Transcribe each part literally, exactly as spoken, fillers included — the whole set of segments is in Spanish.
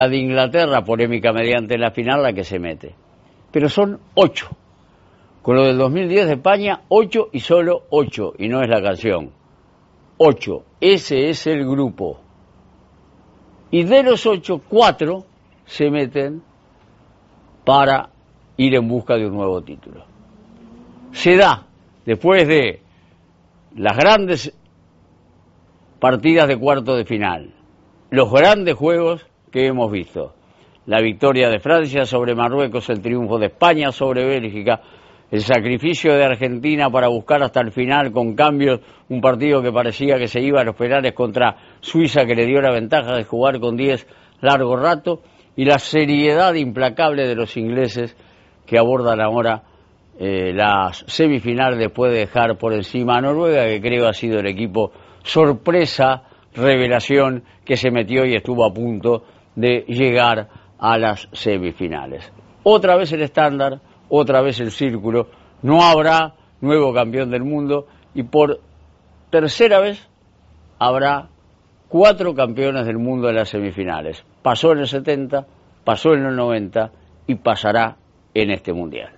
La de Inglaterra, polémica mediante la final, la que se mete. Pero son ocho. Con lo del dos mil diez de España, ocho y solo ocho. Y no es la canción. Ocho. Ese es el grupo. Y de los ocho, cuatro se meten para ir en busca de un nuevo título. Se da, después de las grandes partidas de cuarto de final, los grandes juegos que hemos visto, la victoria de Francia sobre Marruecos, el triunfo de España sobre Bélgica, el sacrificio de Argentina para buscar hasta el final con cambios un partido que parecía que se iba a los penales contra Suiza, que le dio la ventaja de jugar con diez largo rato, y la seriedad implacable de los ingleses que abordan ahora eh, las semifinales después de dejar por encima a Noruega, que creo ha sido el equipo sorpresa, revelación, que se metió y estuvo a punto de llegar a las semifinales. Otra vez el estándar, otra vez el círculo, no habrá nuevo campeón del mundo y por tercera vez habrá cuatro campeones del mundo en las semifinales. Pasó en el setenta, pasó en el noventa y pasará en este mundial.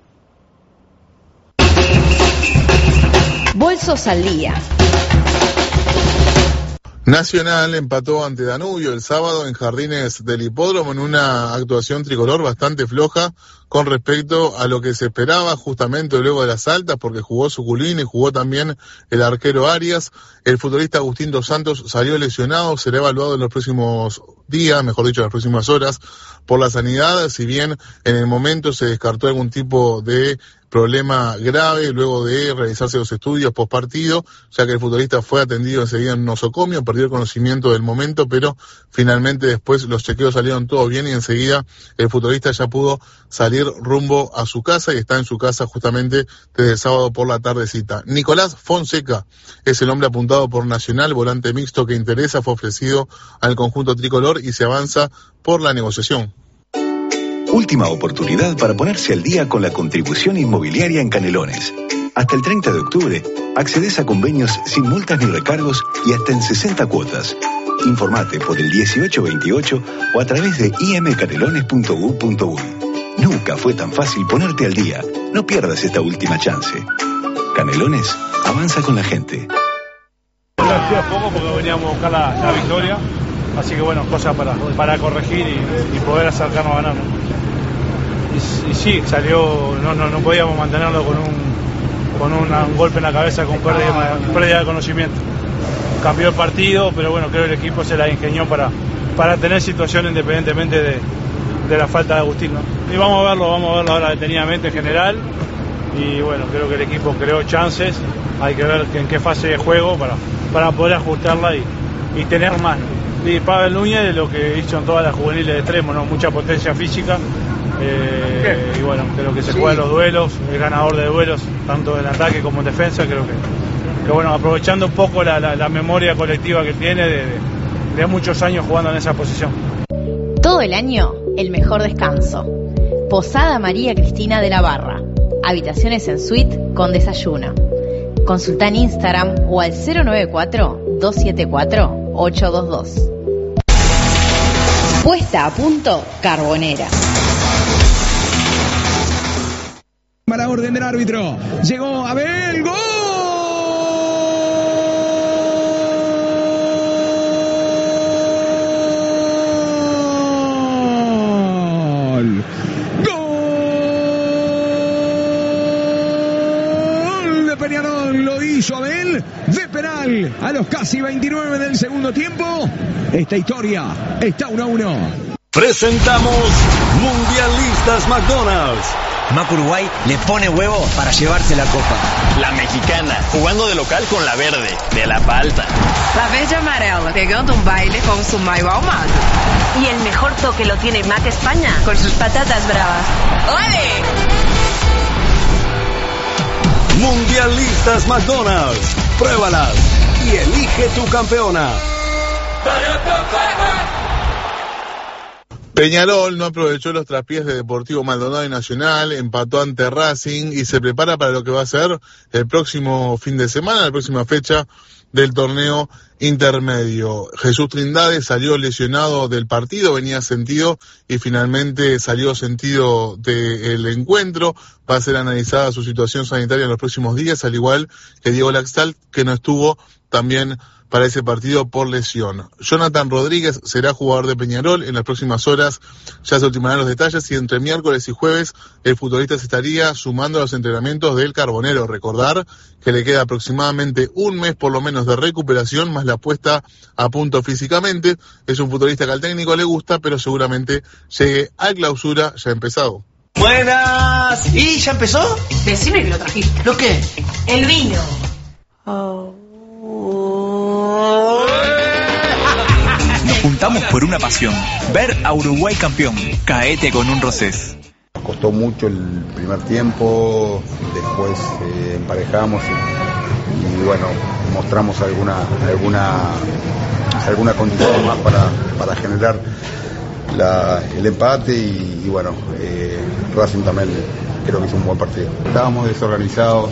Bolsos al día. Nacional empató ante Danubio el sábado en Jardines del Hipódromo en una actuación tricolor bastante floja con respecto a lo que se esperaba justamente luego de las altas, porque jugó Suculín y jugó también el arquero Arias. El futbolista Agustín Dos Santos salió lesionado, será evaluado en los próximos días, mejor dicho en las próximas horas, por la sanidad, si bien en el momento se descartó algún tipo de problema grave luego de realizarse los estudios post partido, ya que el futbolista fue atendido enseguida en un nosocomio, perdió el conocimiento del momento, pero finalmente después los chequeos salieron todos bien y enseguida el futbolista ya pudo salir rumbo a su casa y está en su casa justamente desde el sábado por la tardecita. Nicolás Fonseca es el hombre apuntado por Nacional, volante mixto que interesa, fue ofrecido al conjunto tricolor y se avanza por la negociación. Última oportunidad para ponerse al día con la contribución inmobiliaria en Canelones. Hasta el treinta de octubre, accedes a convenios sin multas ni recargos y hasta en sesenta cuotas. Informate por el dieciocho veintiocho o a través de i m canelones punto u punto u y. Nunca fue tan fácil ponerte al día. No pierdas esta última chance. Canelones, avanza con la gente. Gracias poco porque veníamos a buscar la, la victoria. Así que bueno, cosas para, para corregir y, y poder acercarnos a ganar. Y, y sí, salió, no, no, no podíamos mantenerlo con un con una, un golpe en la cabeza, con pérdida, pérdida de conocimiento. Cambió el partido, pero bueno, creo que el equipo se la ingenió para, para tener situación independientemente de, de la falta de Agustín, ¿no? Y vamos a verlo, vamos a verlo ahora detenidamente en general. Y bueno, creo que el equipo creó chances, hay que ver en qué fase de juego para, para poder ajustarla y, y tener más. Y Pavel Núñez, lo que hizo en todas las juveniles de extremo, ¿no? Mucha potencia física. Eh, y bueno, creo que se juega los duelos, es ganador de duelos, tanto en ataque como en defensa. Creo que, que bueno, aprovechando un poco la, la, la memoria colectiva que tiene de, de, de muchos años jugando en esa posición. Todo el año, el mejor descanso. Posada María Cristina de la Barra. Habitaciones en suite con desayuno. Consulta en Instagram o al cero nueve cuatro, dos siete cuatro, ocho dos dos. Puesta a punto Carbonera. Para orden del árbitro. Llegó Abel. ¡Gol! ¡Gol de Peñarol! Lo hizo Abel de penal a los casi veintinueve del segundo tiempo. Esta historia está uno a uno. Presentamos Mundialistas McDonald's. Mac Uruguay le pone huevo para llevarse la copa. La mexicana, jugando de local con la verde, de la palta. La verde amarela, pegando un baile con su mayo ahumado. Y el mejor toque lo tiene Mac España, con sus patatas bravas. ¡Ole! Mundialistas McDonald's. Pruébalas y elige tu campeona. Peñarol no aprovechó los traspiés de Deportivo Maldonado y Nacional, empató ante Racing y se prepara para lo que va a ser el próximo fin de semana, la próxima fecha del torneo intermedio. Jesús Trindade salió lesionado del partido, venía sentido y finalmente salió sentido del encuentro. Va a ser analizada su situación sanitaria en los próximos días, al igual que Diego Laxalt, que no estuvo también para ese partido por lesión. Jonathan Rodríguez será jugador de Peñarol. En las próximas horas ya se ultimarán los detalles y entre miércoles y jueves el futbolista se estaría sumando a los entrenamientos del Carbonero. Recordar que le queda aproximadamente un mes por lo menos de recuperación más la puesta a punto físicamente. Es un futbolista que al técnico le gusta, pero seguramente llegue a Clausura ya empezado. Buenas. ¿Y ya empezó? Decime que lo trajiste. ¿Lo qué? El vino. Oh. Nos juntamos por una pasión, ver a Uruguay campeón. Caete con un Rosés. Nos costó mucho el primer tiempo, después eh, emparejamos y, y bueno, mostramos alguna alguna alguna condición más para, para generar la, el empate y, y bueno, eh, Racing también creo que hizo un buen partido. Estábamos desorganizados,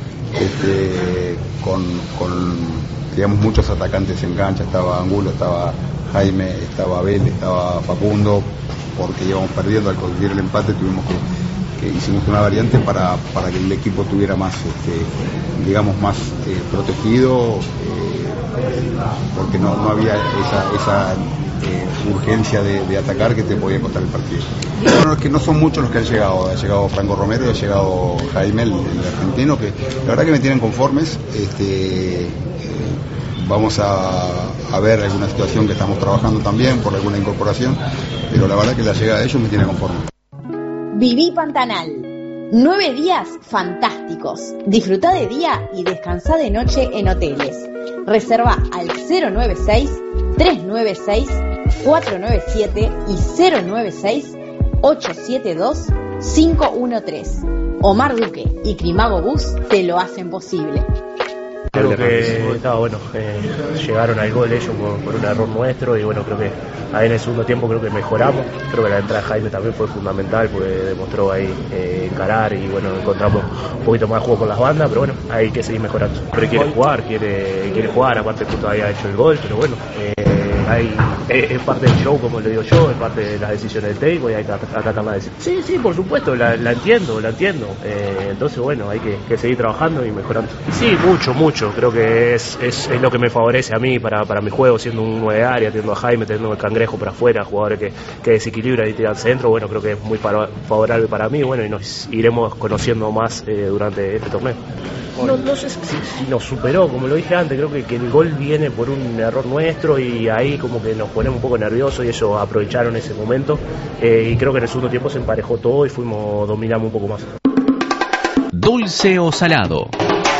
este, con, con digamos muchos atacantes en cancha, estaba Angulo, estaba Jaime, estaba Abel, estaba Facundo, porque íbamos perdiendo. Al conseguir el empate tuvimos que, que hicimos una variante para, para que el equipo tuviera más, este, digamos, más eh, protegido, eh, porque no, no había esa, esa eh, urgencia de, de atacar que te podía costar el partido. Bueno, es que no son muchos los que han llegado, ha llegado Franco Romero y ha llegado Jaime, el, el argentino, que la verdad que me tienen conformes. Este, eh, vamos a, a ver alguna situación que estamos trabajando también por alguna incorporación, pero la verdad que la llegada de ellos me tiene conforme. Viví Pantanal. Nueve días fantásticos. Disfrutá de día y descansá de noche en hoteles. Reserva al cero nueve seis, tres nueve seis, cuatro nueve siete y cero nueve seis, ocho siete dos, cinco uno tres. Omar Duque y Crimago Bus te lo hacen posible. Creo que estaba bueno, eh, llegaron al gol ellos por, por un error nuestro y bueno, creo que ahí en el segundo tiempo creo que mejoramos. Creo que la entrada de Jaime también fue fundamental porque demostró ahí eh, encarar y bueno, encontramos un poquito más de juego con las bandas, pero bueno, hay que seguir mejorando. Pero quiere jugar, quiere, quiere jugar, aparte justo había hecho el gol, pero bueno, eh, hay, es, es parte del show, como le digo yo, es parte de las decisiones del técnico y hay que acatar la decisión. Sí, sí, por supuesto, la, la entiendo, la entiendo. Eh, entonces bueno, hay que, que seguir trabajando y mejorando. Sí, mucho, mucho. Creo que es, es, es lo que me favorece a mí para, para mi juego, siendo un nueve área, teniendo a Jaime, teniendo el Cangrejo por afuera, jugadores que, que desequilibran y tiran al centro. Bueno, creo que es muy para, favorable para mí, bueno, y nos iremos conociendo más eh, durante este torneo. No, no sé si, si nos superó, como lo dije antes, creo que, que el gol viene por un error nuestro y ahí como que nos ponemos un poco nerviosos y ellos aprovecharon ese momento eh, y creo que en el segundo tiempo se emparejó todo y fuimos, dominamos un poco más. Dulce o salado.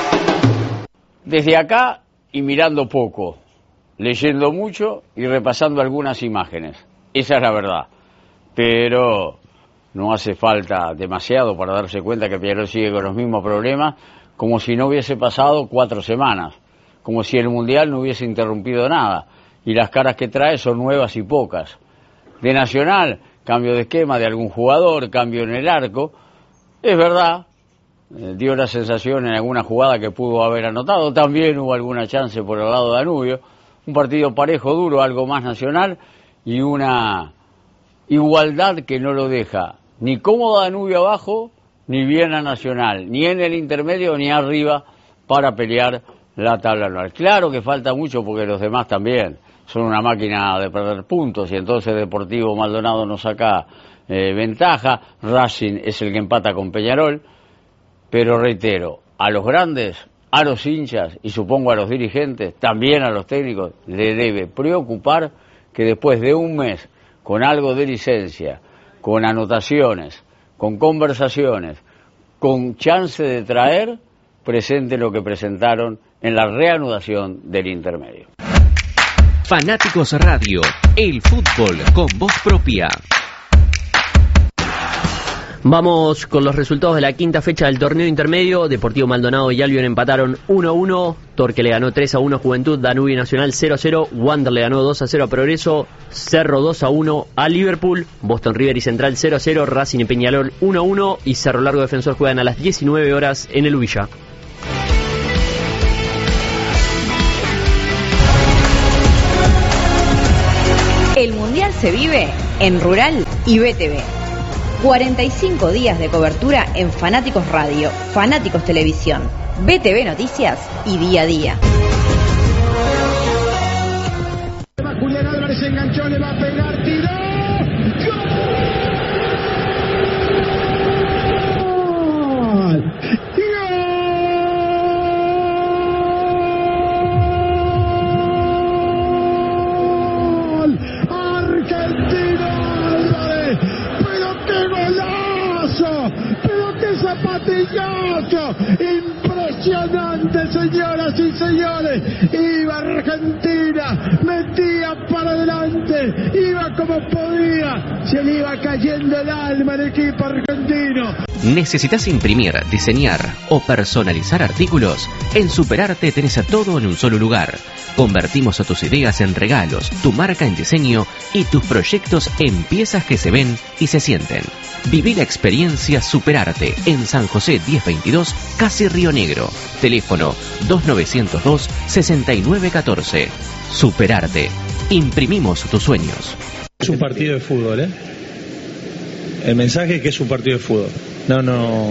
Desde acá y mirando poco, leyendo mucho y repasando algunas imágenes. Esa es la verdad. Pero no hace falta demasiado para darse cuenta que Peñarol sigue con los mismos problemas, como si no hubiese pasado cuatro semanas, como si el Mundial no hubiese interrumpido nada. Y las caras que trae son nuevas y pocas. De Nacional, cambio de esquema de algún jugador, cambio en el arco. Es verdad. Dio la sensación en alguna jugada que pudo haber anotado, también hubo alguna chance por el lado de Danubio, un partido parejo, duro, algo más Nacional y una igualdad que no lo deja ni cómodo a Danubio abajo, ni bien a Nacional, ni en el intermedio ni arriba para pelear la tabla anual. Claro que falta mucho porque los demás también son una máquina de perder puntos y entonces Deportivo Maldonado nos saca eh, ventaja, Racing es el que empata con Peñarol. Pero reitero, a los grandes, a los hinchas y supongo a los dirigentes, también a los técnicos, le debe preocupar que después de un mes, con algo de licencia, con anotaciones, con conversaciones, con chance de traer, presente lo que presentaron en la reanudación del intermedio. Fanáticos Radio, el fútbol con voz propia. Vamos con los resultados de la quinta fecha del torneo intermedio. Deportivo Maldonado y Albion empataron uno a uno. Torque le ganó tres a uno a Juventud. Danubio Nacional cero a cero. Wander le ganó dos a cero a Progreso. Cerro dos a uno a Liverpool. Boston River y Central cero a cero. Racing y Peñarol uno a uno. Y Cerro Largo Defensor juegan a las diecinueve horas en el Ubilla. se vive en Rural y B T V. cuarenta y cinco días de cobertura en Fanáticos Radio, Fanáticos Televisión, B T V Noticias y Día a Día. Julián Álvarez se enganchó, le va a pegar, tiró. ¡Gol! ¡Gol! Argentina Álvarez. Pero qué golazo. Pero qué zapatillazo. Impresionante, señoras y señores. Iba Argentina, metía para adelante, iba como podía, se le iba cayendo el alma al equipo argentino. ¿Necesitas imprimir, diseñar o personalizar artículos? En Superarte tenés a todo en un solo lugar. Convertimos a tus ideas en regalos, tu marca en diseño y tus proyectos en piezas que se ven y se sienten. Viví la experiencia Superarte en San José diez veintidós, casi Río Negro. Teléfono dos nueve cero dos, seis nueve uno cuatro. Superarte. Imprimimos tus sueños. Es un partido de fútbol, ¿eh? El mensaje es que es un partido de fútbol. No, no.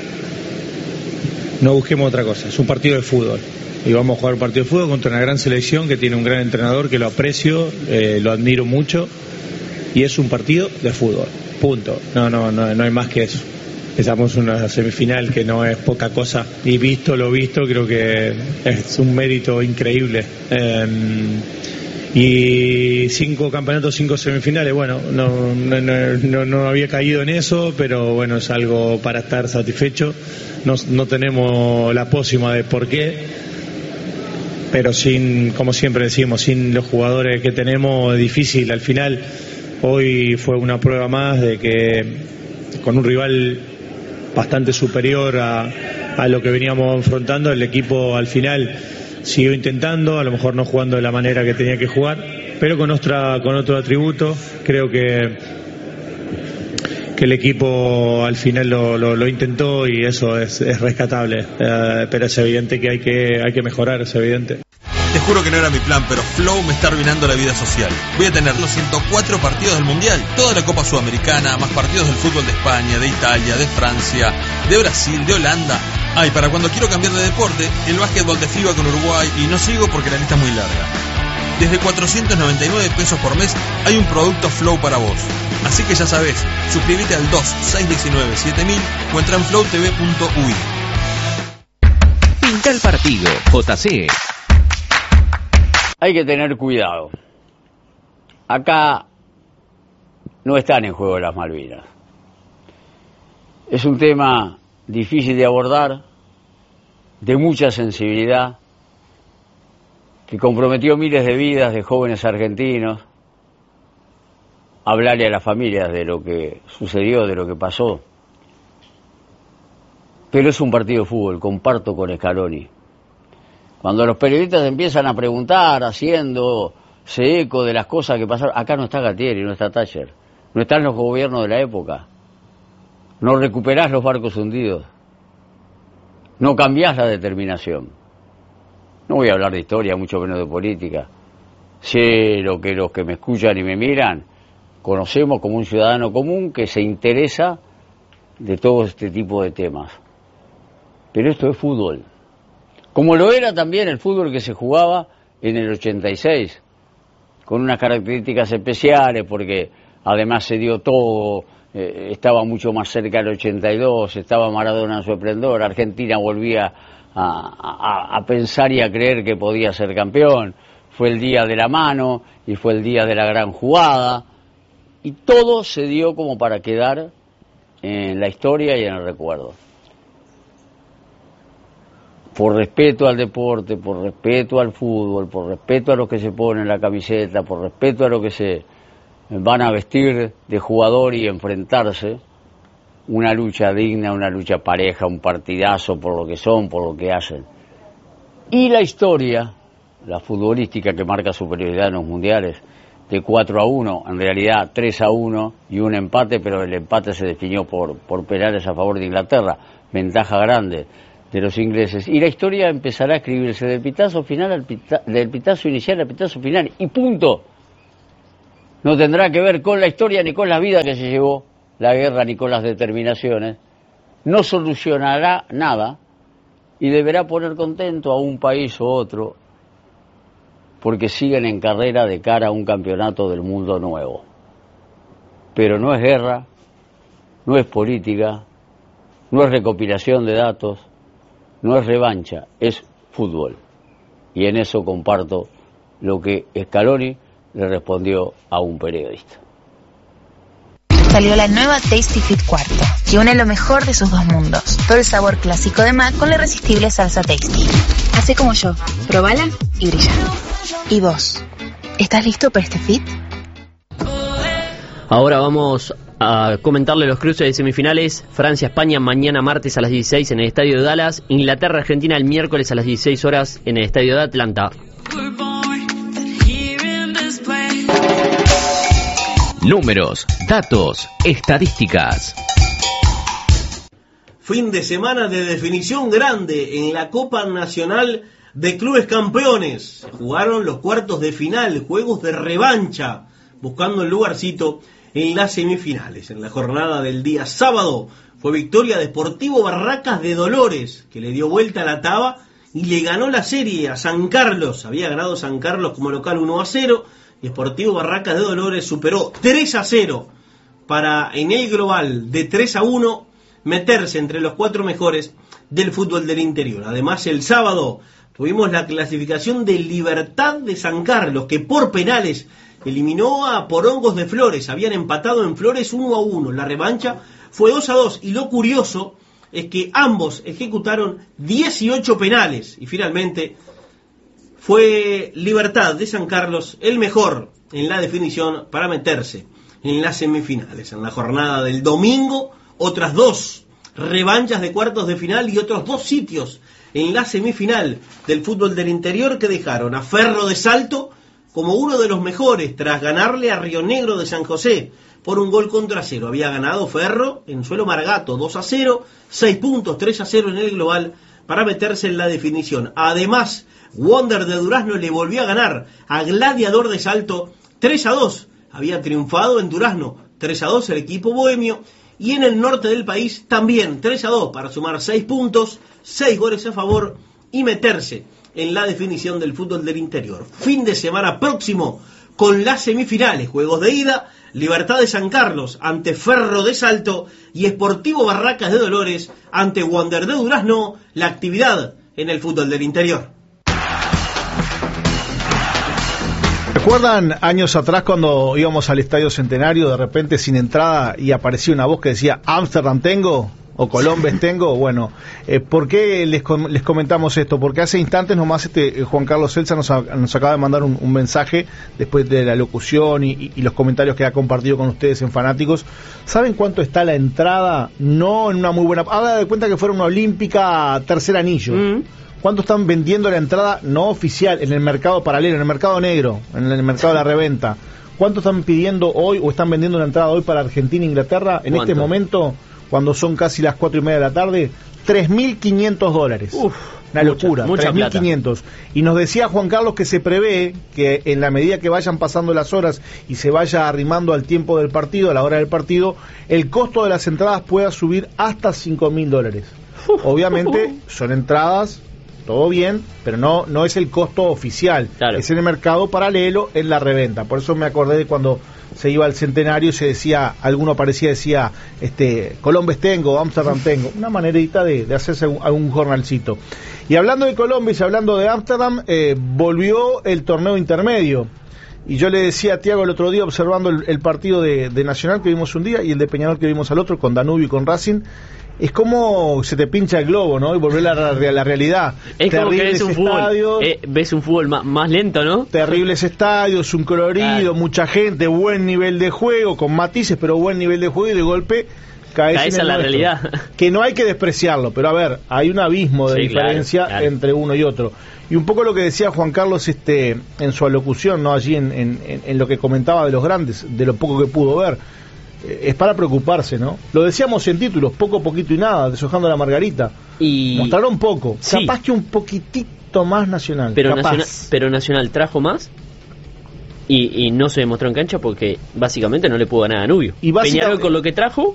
No busquemos otra cosa. Es un partido de fútbol. Y vamos a jugar un partido de fútbol contra una gran selección que tiene un gran entrenador que lo aprecio, eh, lo admiro mucho. Y es un partido de fútbol. Punto. No, no, no, no hay más que eso. Estamos en una semifinal que no es poca cosa. Y visto lo visto, creo que es un mérito increíble. Eh, y cinco campeonatos, cinco semifinales, bueno, no, no, no, no había caído en eso, pero bueno, es algo para estar satisfecho. No, no tenemos la pócima de por qué, pero sin, como siempre decimos, sin los jugadores que tenemos es difícil. Al final, hoy fue una prueba más de que con un rival bastante superior a, a lo que veníamos enfrentando, el equipo al final siguió intentando, a lo mejor no jugando de la manera que tenía que jugar, pero con, otra, con otro atributo. Creo que, que el equipo al final lo, lo, lo intentó y eso es, es rescatable, eh, pero es evidente que hay, que hay que mejorar, es evidente. Te juro que no era mi plan, pero Flow me está arruinando la vida social. Voy a tener los ciento cuatro partidos del Mundial, toda la Copa Sudamericana, más partidos del fútbol de España, de Italia, de Francia, de Brasil, de Holanda. Ah, y para cuando quiero cambiar de deporte, el básquetbol de FIBA con Uruguay, y no sigo porque la lista es muy larga. Desde cuatrocientos noventa y nueve pesos por mes hay un producto Flow para vos. Así que ya sabés, suscríbete al dos seis uno nueve siete mil o entra en flow t v punto u y. Pinta el partido, J C. Hay que tener cuidado. Acá no están en juego las Malvinas. Es un tema difícil de abordar, de mucha sensibilidad, que comprometió miles de vidas de jóvenes argentinos. Hablarle a las familias de lo que sucedió, de lo que pasó. Pero es un partido de fútbol, comparto con Scaloni. Cuando los periodistas empiezan a preguntar, haciéndose eco de las cosas que pasaron, acá no está Galtieri, no está Thatcher, no están los gobiernos de la época, no recuperás los barcos hundidos, no cambiás la determinación. No voy a hablar de historia, mucho menos de política. Sé lo que los que me escuchan y me miran conocemos como un ciudadano común que se interesa de todo este tipo de temas. Pero esto es fútbol. Como lo era también el fútbol que se jugaba en el ochenta y seis, con unas características especiales, porque además se dio todo, eh, estaba mucho más cerca del ochenta y dos, estaba Maradona en su esplendor, Argentina volvía a, a, a pensar y a creer que podía ser campeón, fue el día de la mano y fue el día de la gran jugada, y todo se dio como para quedar en la historia y en el recuerdo. Por respeto al deporte, por respeto al fútbol, por respeto a los que se ponen la camiseta, por respeto a los que se van a vestir de jugador y enfrentarse, una lucha digna, una lucha pareja, un partidazo por lo que son, por lo que hacen. Y la historia, la futbolística que marca superioridad en los mundiales, de cuatro a uno, en realidad tres a uno y un empate, pero el empate se definió por, por penales a favor de Inglaterra, ventaja grande de los ingleses, y la historia empezará a escribirse del pitazo final al pita, del pitazo inicial al pitazo final, y punto. No tendrá que ver con la historia ni con la vida que se llevó la guerra ni con las determinaciones. No solucionará nada y deberá poner contento a un país o otro porque siguen en carrera de cara a un campeonato del mundo nuevo. Pero no es guerra, no es política, no es recopilación de datos, no es revancha, es fútbol. Y en eso comparto lo que Scaloni le respondió a un periodista. Salió la nueva Tasty Fit Cuarto, que une lo mejor de sus dos mundos. Todo el sabor clásico de Mac con la irresistible salsa Tasty. Hacé como yo, probala y brilla. ¿Y vos? ¿Estás listo para este fit? Ahora vamos a comentarle los cruces de semifinales. Francia-España mañana martes a las dieciséis en el Estadio de Dallas. Inglaterra-Argentina el miércoles a las dieciséis horas en el Estadio de Atlanta. Números, datos, estadísticas. Fin de semana de definición grande en la Copa Nacional de Clubes Campeones. Se jugaron los cuartos de final, juegos de revancha, buscando el lugarcito en las semifinales. En la jornada del día sábado fue victoria de Sportivo Barracas de Dolores, que le dio vuelta a la taba y le ganó la serie a San Carlos. Había ganado San Carlos como local uno a cero. Y Sportivo Barracas de Dolores superó tres a cero para, en el global de tres a uno, meterse entre los cuatro mejores del fútbol del interior. Además, el sábado tuvimos la clasificación de Libertad de San Carlos, que por penales eliminó a Porongos de Flores. Habían empatado en Flores uno a uno. La revancha fue dos a dos. Y lo curioso es que ambos ejecutaron dieciocho penales. Y finalmente fue Libertad de San Carlos el mejor en la definición para meterse en las semifinales. En la jornada del domingo, otras dos revanchas de cuartos de final y otros dos sitios en la semifinal del fútbol del interior que dejaron a Ferro de Salto como uno de los mejores tras ganarle a Río Negro de San José por un gol contra cero. Había ganado Ferro en suelo Maragato dos a cero, seis puntos, tres a cero en el global para meterse en la definición. Además, Wonder de Durazno le volvió a ganar a Gladiador de Salto tres a dos. Había triunfado en Durazno tres a dos el equipo bohemio. Y en el norte del país también tres a dos para sumar seis puntos, seis goles a favor y meterse en la definición del fútbol del interior. Fin de semana próximo con las semifinales, juegos de ida, Libertad de San Carlos ante Ferro de Salto y Sportivo Barracas de Dolores ante Wander de Durazno, la actividad en el fútbol del interior. ¿Recuerdan años atrás cuando íbamos al Estadio Centenario, de repente sin entrada y aparecía una voz que decía Ámsterdam tengo o Colombes tengo? Bueno, eh, ¿por qué les, com- les comentamos esto? Porque hace instantes nomás este eh, Juan Carlos Celsa nos, a- nos acaba de mandar un, un mensaje después de la locución y, y, y los comentarios que ha compartido con ustedes en Fanáticos. ¿Saben cuánto está la entrada? No en una muy buena... Haga de cuenta que fuera una olímpica tercer anillo. Mm. ¿Cuánto están vendiendo la entrada no oficial en el mercado paralelo, en el mercado negro, en el mercado de la reventa? ¿Cuánto están pidiendo hoy o están vendiendo la entrada hoy para Argentina e Inglaterra en ¿Cuánto? Este momento, cuando son casi las cuatro y media de la tarde? tres mil quinientos dólares. Uf, una locura, tres mil quinientos. Y nos decía Juan Carlos que se prevé que en la medida que vayan pasando las horas y se vaya arrimando al tiempo del partido, a la hora del partido, el costo de las entradas pueda subir hasta cinco mil dólares. Obviamente son entradas... todo bien, pero no no es el costo oficial, claro. Es en el mercado paralelo, en la reventa. Por eso me acordé de cuando se iba al Centenario y se decía, alguno aparecía decía, este, Colombes tengo, Ámsterdam tengo, una manerita de, de hacerse algún, algún jornalcito. Y hablando de Colombes y hablando de Ámsterdam, eh, volvió el torneo intermedio. Y yo le decía a Tiago el otro día, observando el, el partido de, de Nacional que vimos un día y el de Peñarol que vimos al otro, con Danubio y con Racing, es como se te pincha el globo, ¿no? Y volver a la, a la realidad. Es como que ves un fútbol, eh, ves un fútbol más, más lento, ¿no? Terribles estadios, un colorido, claro. Mucha gente, buen nivel de juego, con matices, pero buen nivel de juego, y de golpe caes, caes en, en la realidad. Que no hay que despreciarlo, pero a ver, hay un abismo de sí, diferencia claro, claro. entre uno y otro. Y un poco lo que decía Juan Carlos este en su alocución, ¿no? Allí en, en, en lo que comentaba de los grandes, de lo poco que pudo ver. Es para preocuparse, ¿no? Lo decíamos en títulos, poco, poquito y nada, deshojando la margarita. Y mostraron poco, sí. Capaz que un poquitito más Nacional. Pero capaz. Nacional, pero Nacional trajo más. y, y no se demostró en cancha porque básicamente no le pudo ganar a Danubio. Y Peñarol con lo que trajo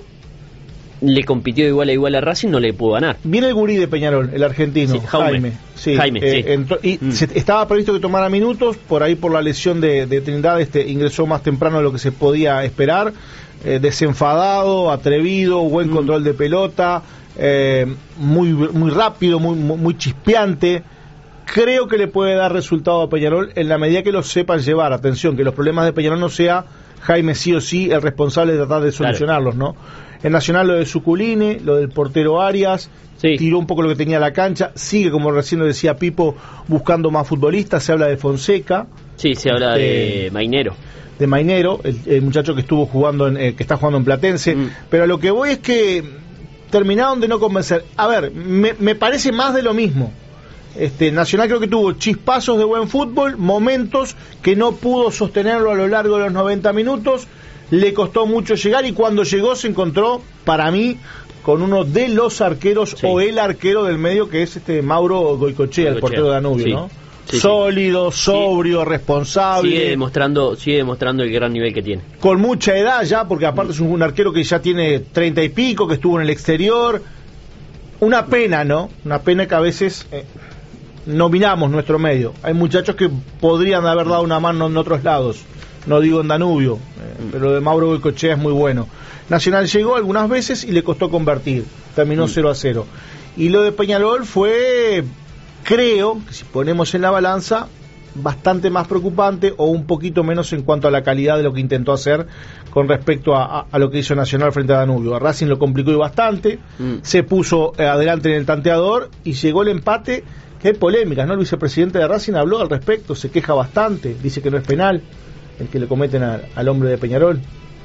le compitió igual a igual a Racing, no le pudo ganar. Viene el gurí de Peñarol, el argentino, sí, Jaime. Jaime, sí, Jaime, eh, sí. Entró, y mm. se, estaba previsto que tomara minutos, por ahí por la lesión de, de Trindade este, ingresó más temprano de lo que se podía esperar, eh, desenfadado, atrevido, buen mm. control de pelota, eh, muy, muy rápido, muy, muy, muy chispeante. Creo que le puede dar resultado a Peñarol en la medida que lo sepan llevar. Atención, que los problemas de Peñarol no sea Jaime sí o sí el responsable de tratar de solucionarlos, claro. ¿no? En Nacional lo de Suculini, lo del portero Arias, sí. tiró un poco lo que tenía la cancha, sigue, como recién lo decía Pipo, buscando más futbolistas, se habla de Fonseca. Sí, se habla de, de Mainero. De Mainero, el, el muchacho que estuvo jugando, en, eh, que está jugando en Platense, mm. pero a lo que voy es que terminaron de no convencer. A ver, me, me parece más de lo mismo. Este, Nacional creo que tuvo chispazos de buen fútbol, momentos que no pudo sostenerlo a lo largo de los noventa minutos, le costó mucho llegar y cuando llegó se encontró, para mí, con uno de los arqueros sí. o el arquero del medio que es este Mauro Goicoechea, el portero de Danubio, sí. ¿no? Sí, Sólido, sí. sobrio, sí. responsable. Sigue demostrando, sigue demostrando el gran nivel que tiene. Con mucha edad ya, porque aparte es un arquero que ya tiene treinta y pico, que estuvo en el exterior. Una pena, ¿no? Una pena que a veces... Eh, no miramos nuestro medio. Hay muchachos que podrían haber dado una mano en otros lados, no digo en Danubio, eh, pero lo de Mauro Goicoechea es muy bueno. Nacional llegó algunas veces y le costó convertir, terminó cero a cero. Y lo de Peñarol fue, creo, que si ponemos en la balanza, bastante más preocupante o un poquito menos en cuanto a la calidad de lo que intentó hacer con respecto a, a, a lo que hizo Nacional frente a Danubio. A Racing lo complicó y bastante, mm. se puso eh, adelante en el tanteador y llegó el empate. Hay polémicas, ¿no? El vicepresidente de Racing habló al respecto, se queja bastante, dice que no es penal el que le cometen a, al hombre de Peñarol.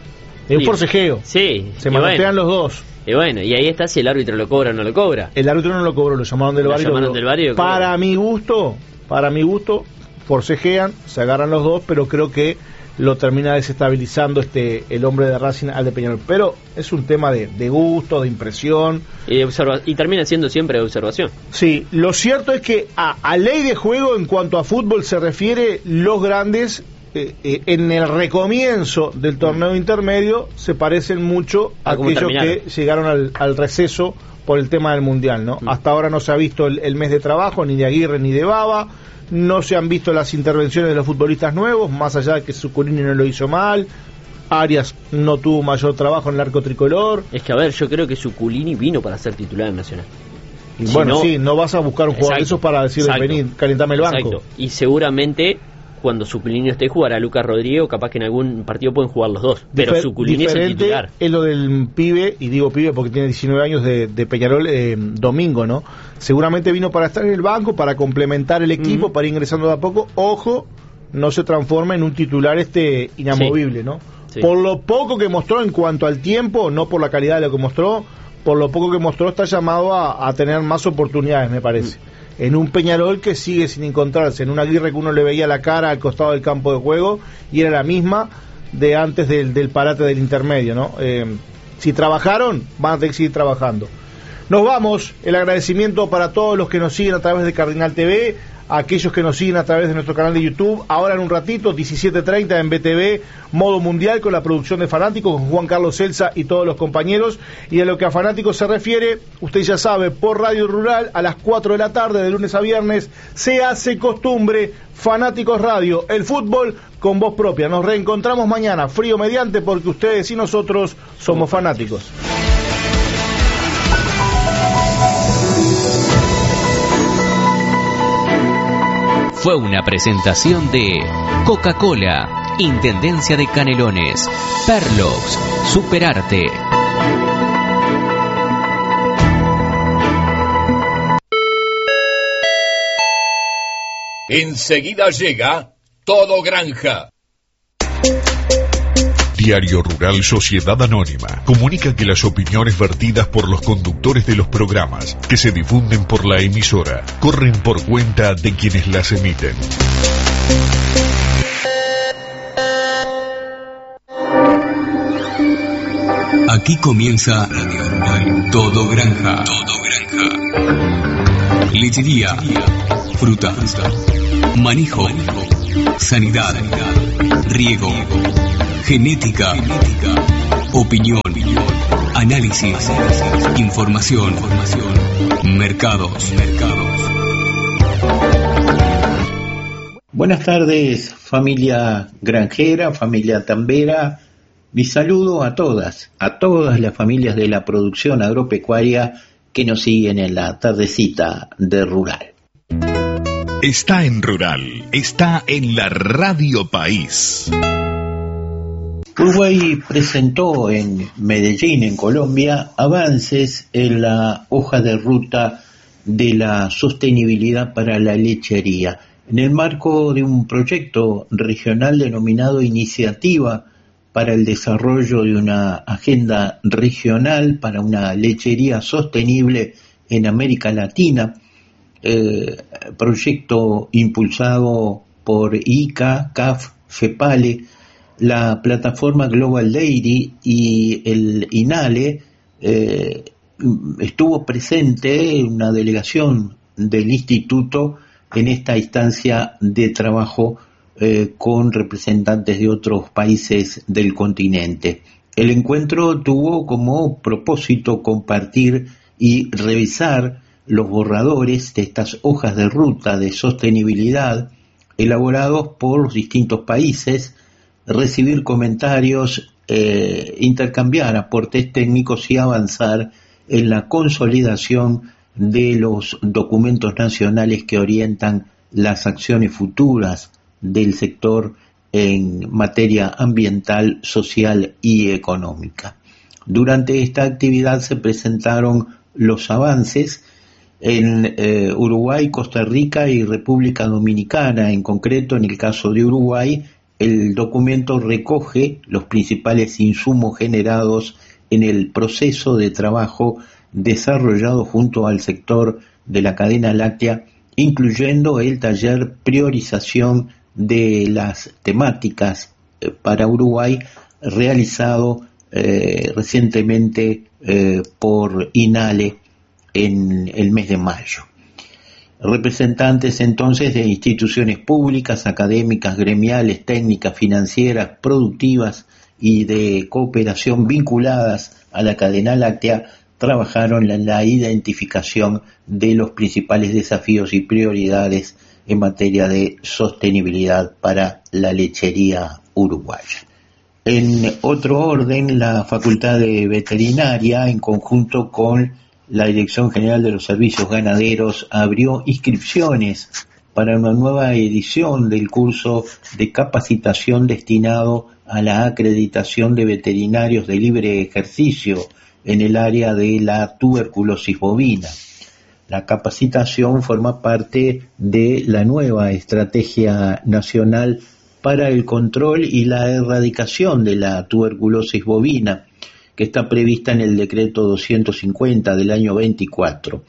Es un forcejeo. Sí. Se manotean bueno, los dos. Y bueno, y ahí está si el árbitro lo cobra o no lo cobra. El árbitro no lo cobró, lo llamaron del barrio. Llamaron del barrio para mi gusto, para mi gusto, forcejean, se agarran los dos, pero creo que lo termina desestabilizando este el hombre de Racing al de Peñarol. Pero es un tema de, de gusto, de impresión. Y, de observa- y termina siendo siempre de observación. Sí, lo cierto es que a, a ley de juego, en cuanto a fútbol se refiere, los grandes, eh, eh, en el recomienzo del torneo intermedio, se parecen mucho a, a aquellos que llegaron al, al receso por el tema del Mundial, ¿no? Mm. Hasta ahora no se ha visto el, el mes de trabajo, ni de Aguirre ni de Baba. No se han visto las intervenciones de los futbolistas nuevos, más allá de que Zuculini no lo hizo mal, Arias no tuvo mayor trabajo en el arco tricolor. Es que a ver, yo creo que Zuculini vino para ser titular en Nacional. Y si bueno, no, sí, no vas a buscar un jugador de esos para decirle, vení, calentame el banco. Exacto. Y seguramente cuando Zuculini esté jugará Lucas Rodrigo, capaz que en algún partido pueden jugar los dos, pero Difer- Zuculini es el titular. Es lo del pibe, y digo pibe porque tiene diecinueve años, de, de Peñarol, eh, Domingo, ¿no? Seguramente vino para estar en el banco, para complementar el equipo, uh-huh. para ir ingresando de a poco. Ojo, no se transforma en un titular este inamovible, sí. ¿no? Sí. Por lo poco que mostró en cuanto al tiempo, no por la calidad de lo que mostró, por lo poco que mostró está llamado a, a tener más oportunidades, me parece. Uh-huh. En un Peñarol que sigue sin encontrarse, en un Aguirre que uno le veía la cara al costado del campo de juego y era la misma de antes del, del parate del intermedio, ¿no? Eh, si trabajaron, van a tener que seguir trabajando. Nos vamos, el agradecimiento para todos los que nos siguen a través de Cardinal T V, a aquellos que nos siguen a través de nuestro canal de YouTube. Ahora en un ratito, diecisiete treinta en B T V, Modo Mundial, con la producción de Fanáticos, con Juan Carlos Celsa y todos los compañeros. Y en lo que a Fanáticos se refiere, usted ya sabe, por Radio Rural, a las cuatro de la tarde, de lunes a viernes, se hace costumbre, Fanáticos Radio, el fútbol con voz propia. Nos reencontramos mañana, frío mediante, porque ustedes y nosotros somos fanáticos. Fue una presentación de Coca-Cola, Intendencia de Canelones, Perlox, Superarte. Enseguida llega Todo Granja. Diario Rural Sociedad Anónima comunica que las opiniones vertidas por los conductores de los programas que se difunden por la emisora corren por cuenta de quienes las emiten. Aquí comienza Radio Rural Todo Granja. Todo Granja. Lechería, fruta, manejo, sanidad, riego, genética, opinión, análisis, información, mercados, mercados. Buenas tardes, familia granjera, familia tambera. Mi saludo a todas, a todas las familias de la producción agropecuaria que nos siguen en la tardecita de Rural. Está en Rural, está en la Radio País. Uruguay presentó en Medellín, en Colombia, avances en la hoja de ruta de la sostenibilidad para la lechería, en el marco de un proyecto regional denominado Iniciativa para el Desarrollo de una Agenda Regional para una Lechería Sostenible en América Latina, eh, proyecto impulsado por I C A, C A F, FEPALE, la plataforma Global Dairy y el INALE. Eh, estuvo presente una delegación del instituto en esta instancia de trabajo eh, con representantes de otros países del continente. El encuentro tuvo como propósito compartir y revisar los borradores de estas hojas de ruta de sostenibilidad elaborados por los distintos países, recibir comentarios, eh, intercambiar aportes técnicos y avanzar en la consolidación de los documentos nacionales que orientan las acciones futuras del sector en materia ambiental, social y económica. Durante esta actividad se presentaron los avances en eh, Uruguay, Costa Rica y República Dominicana. En concreto, en el caso de Uruguay, el documento recoge los principales insumos generados en el proceso de trabajo desarrollado junto al sector de la cadena láctea, incluyendo el taller Priorización de las temáticas eh, para Uruguay, realizado eh, recientemente eh, por INALE en el mes de mayo. Representantes entonces de instituciones públicas, académicas, gremiales, técnicas, financieras, productivas y de cooperación vinculadas a la cadena láctea trabajaron en la identificación de los principales desafíos y prioridades en materia de sostenibilidad para la lechería uruguaya. En otro orden, la Facultad de Veterinaria, en conjunto con la Dirección General de los Servicios Ganaderos, abrió inscripciones para una nueva edición del curso de capacitación destinado a la acreditación de veterinarios de libre ejercicio en el área de la tuberculosis bovina. La capacitación forma parte de la nueva Estrategia Nacional para el Control y la Erradicación de la Tuberculosis Bovina, que está prevista en el decreto doscientos cincuenta del año veinticuatro.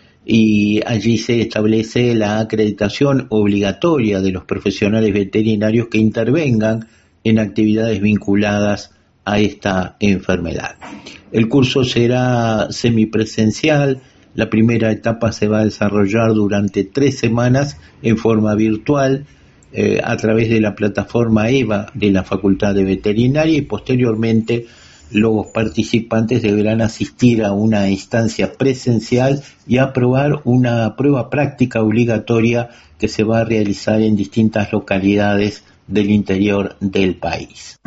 Y allí se establece la acreditación obligatoria de los profesionales veterinarios que intervengan en actividades vinculadas a esta enfermedad. El curso será semipresencial. La primera etapa se va a desarrollar durante tres semanas en forma virtual eh, a través de la plataforma EVA de la Facultad de Veterinaria, y posteriormente los participantes deberán asistir a una instancia presencial y aprobar una prueba práctica obligatoria que se va a realizar en distintas localidades del interior del país.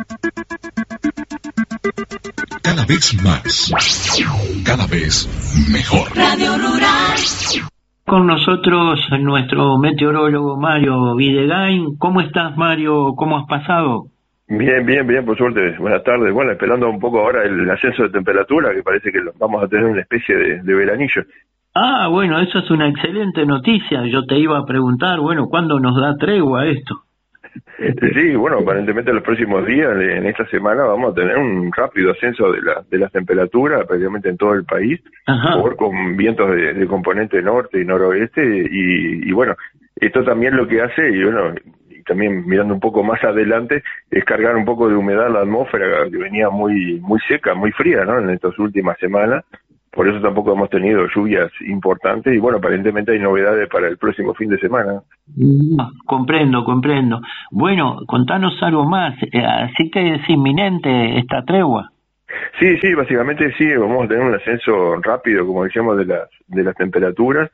Cada vez más, cada vez mejor. Radio Rural. Con nosotros nuestro meteorólogo Mario Videgain. ¿Cómo estás, Mario? ¿Cómo has pasado? Bien, bien, bien, por suerte. Buenas tardes. Bueno, esperando un poco ahora el ascenso de temperatura, que parece que vamos a tener una especie de, de veranillo. Ah, bueno, eso es una excelente noticia. Yo te iba a preguntar, bueno, ¿cuándo nos da tregua esto? Sí, bueno, aparentemente en los próximos días, en esta semana, vamos a tener un rápido ascenso de, la, de las temperaturas prácticamente en todo el país, por, con vientos de, de componente norte y noroeste, y, y bueno, esto también lo que hace, y bueno, y también mirando un poco más adelante, es cargar un poco de humedad a la atmósfera, que venía muy muy seca, muy fría, ¿no?, en estas últimas semanas, por eso tampoco hemos tenido lluvias importantes y bueno, aparentemente hay novedades para el próximo fin de semana. No, comprendo, comprendo. Bueno, contanos algo más, eh, así que es inminente esta tregua. Sí, sí, básicamente sí, vamos a tener un ascenso rápido, como decíamos, de las, de las temperaturas.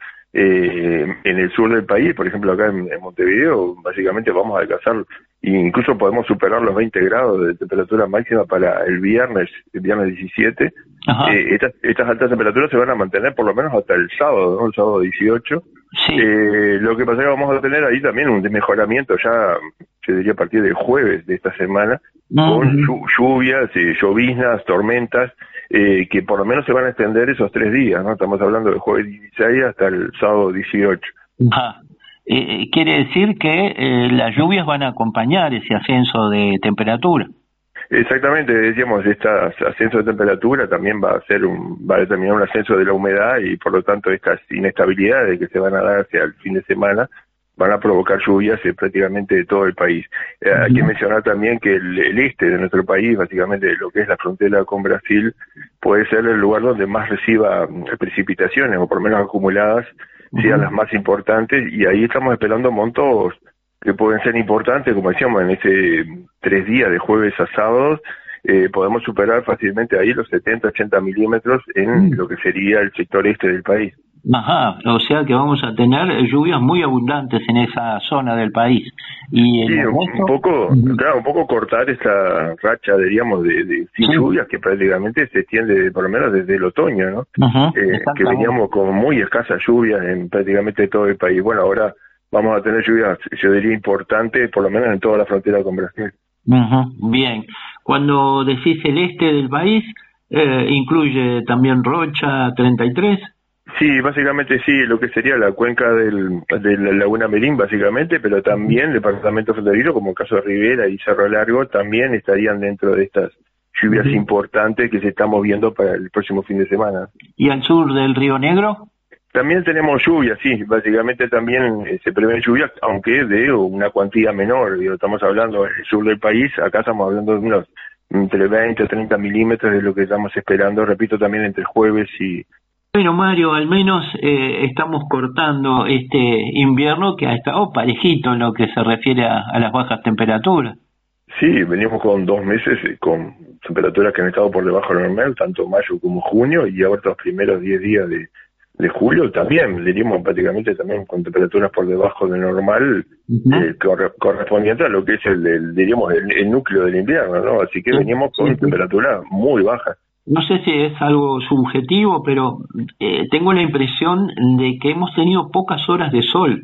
Eh, en el sur del país, por ejemplo acá en, en Montevideo, básicamente vamos a alcanzar, incluso podemos superar los veinte grados de temperatura máxima para el viernes, el viernes diecisiete. Eh, estas, estas altas temperaturas se van a mantener por lo menos hasta el sábado, ¿no? El sábado dieciocho. Sí. Eh, lo que pasa es que vamos a tener ahí también un mejoramiento ya, yo diría a partir del jueves de esta semana, uh-huh. con lluvias, eh, lloviznas, tormentas, Eh, que por lo menos se van a extender esos tres días, ¿no? Estamos hablando del jueves dieciséis hasta el sábado dieciocho. Ah, eh, quiere decir que eh, las lluvias van a acompañar ese ascenso de temperatura. Exactamente, decíamos, este ascenso de temperatura también va a ser un, va a determinar un ascenso de la humedad y por lo tanto estas inestabilidades que se van a dar hacia el fin de semana van a provocar lluvias en prácticamente todo el país. Eh, uh-huh. Hay que mencionar también que el, el este de nuestro país, básicamente lo que es la frontera con Brasil, puede ser el lugar donde más reciba precipitaciones, o por lo menos acumuladas, uh-huh. sean las más importantes, y ahí estamos esperando montos que pueden ser importantes, como decíamos, en ese tres días de jueves a sábados, eh, podemos superar fácilmente ahí los setenta, ochenta milímetros en uh-huh. lo que sería el sector este del país. Ajá, o sea que vamos a tener lluvias muy abundantes en esa zona del país. Y sí, un, un poco, uh-huh. claro, un poco cortar esta racha, diríamos, de, de sin sí. lluvias que prácticamente se extiende por lo menos desde el otoño, ¿no? Uh-huh. Eh, que veníamos con muy escasas lluvias en prácticamente todo el país. Bueno, ahora vamos a tener lluvias, yo diría, importantes, por lo menos en toda la frontera con Brasil. Uh-huh. Bien, cuando decís el este del país, eh, ¿incluye también Rocha treinta y tres? Sí, básicamente sí, lo que sería la cuenca del, de la Laguna Merín, básicamente, pero también departamento fronterizo, como el caso de Rivera y Cerro Largo, también estarían dentro de estas lluvias uh-huh. importantes que se están moviendo para el próximo fin de semana. ¿Y al sur del Río Negro? También tenemos lluvias, sí, básicamente también eh, se prevén lluvias, aunque de una cuantía menor, digo, estamos hablando del sur del país, acá estamos hablando de unos entre veinte o treinta milímetros de lo que estamos esperando, repito, también entre jueves y... Bueno, Mario, al menos eh, estamos cortando este invierno que ha estado parejito en lo que se refiere a, a las bajas temperaturas. Sí, venimos con dos meses con temperaturas que han estado por debajo de lo normal, tanto mayo como junio, y ahora los primeros diez días de, de julio también, diríamos prácticamente también con temperaturas por debajo de lo normal, uh-huh. eh, corre, correspondiente a lo que es el, el diríamos, el, el núcleo del invierno, ¿no? Así que sí, venimos con sí, temperaturas muy bajas. No sé si es algo subjetivo, pero eh, tengo la impresión de que hemos tenido pocas horas de sol.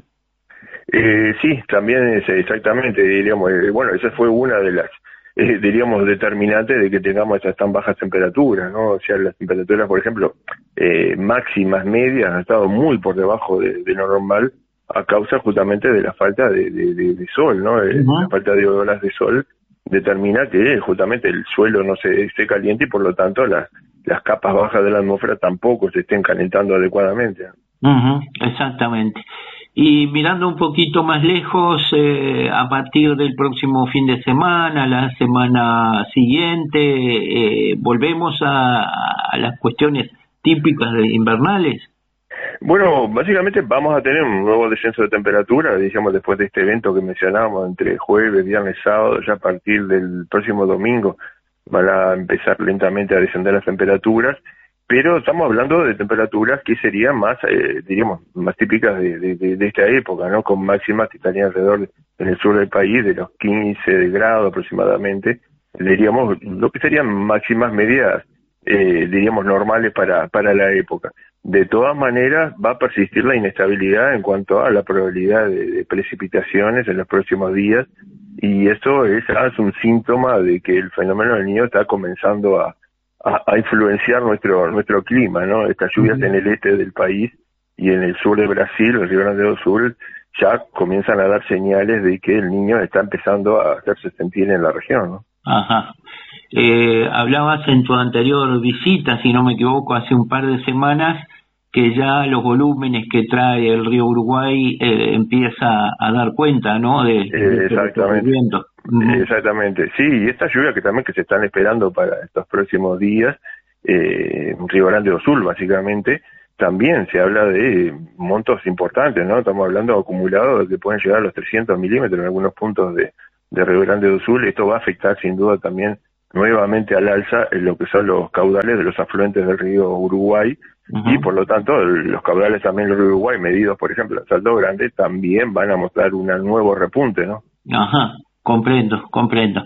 Eh, sí, también es exactamente, diríamos, eh, bueno, esa fue una de las, eh, diríamos, determinantes de que tengamos estas tan bajas temperaturas, ¿no? O sea, las temperaturas, por ejemplo, eh, máximas, medias, han estado muy por debajo de, de lo normal a causa justamente de la falta de, de, de, de sol, ¿no? Eh, uh-huh. La falta de horas de sol determina que justamente el suelo no se esté caliente y por lo tanto las las capas bajas de la atmósfera tampoco se estén calentando adecuadamente. Uh-huh, exactamente. Y mirando un poquito más lejos, eh, a partir del próximo fin de semana, la semana siguiente, eh, volvemos a, a las cuestiones típicas de invernales. Bueno, básicamente vamos a tener un nuevo descenso de temperatura, digamos, después de este evento que mencionábamos, entre jueves, viernes, sábado, ya a partir del próximo domingo van a empezar lentamente a descender las temperaturas, pero estamos hablando de temperaturas que serían más, eh, diríamos, más típicas de, de, de esta época, ¿no? Con máximas que estarían alrededor de, en el sur del país de los quince grados aproximadamente, diríamos, lo que serían máximas medias, eh, diríamos, normales para, para la época. De todas maneras, va a persistir la inestabilidad en cuanto a la probabilidad de, de precipitaciones en los próximos días, y eso es, es un síntoma de que el fenómeno del Niño está comenzando a, a, a influenciar nuestro nuestro clima, ¿no? Estas lluvias uh-huh. en el este del país y en el sur de Brasil, el Río Grande do Sul, ya comienzan a dar señales de que el Niño está empezando a hacerse sentir en la región, ¿no? Ajá. Eh, hablabas en tu anterior visita, si no me equivoco, hace un par de semanas, que ya los volúmenes que trae el río Uruguay eh, empieza a dar cuenta, ¿no? De, de exactamente. Este uh-huh. Exactamente. Sí, y estas lluvias que también que se están esperando para estos próximos días, eh, Río Grande do Sul, básicamente, también se habla de montos importantes, ¿no? Estamos hablando acumulados de que pueden llegar a los trescientos milímetros en algunos puntos de, de Río Grande do Sul. Esto va a afectar sin duda también nuevamente al alza en lo que son los caudales de los afluentes del río Uruguay, uh-huh. y por lo tanto los caudales también del río Uruguay, medidos por ejemplo en Salto Grande, también van a mostrar un nuevo repunte, ¿no? Ajá, comprendo, comprendo.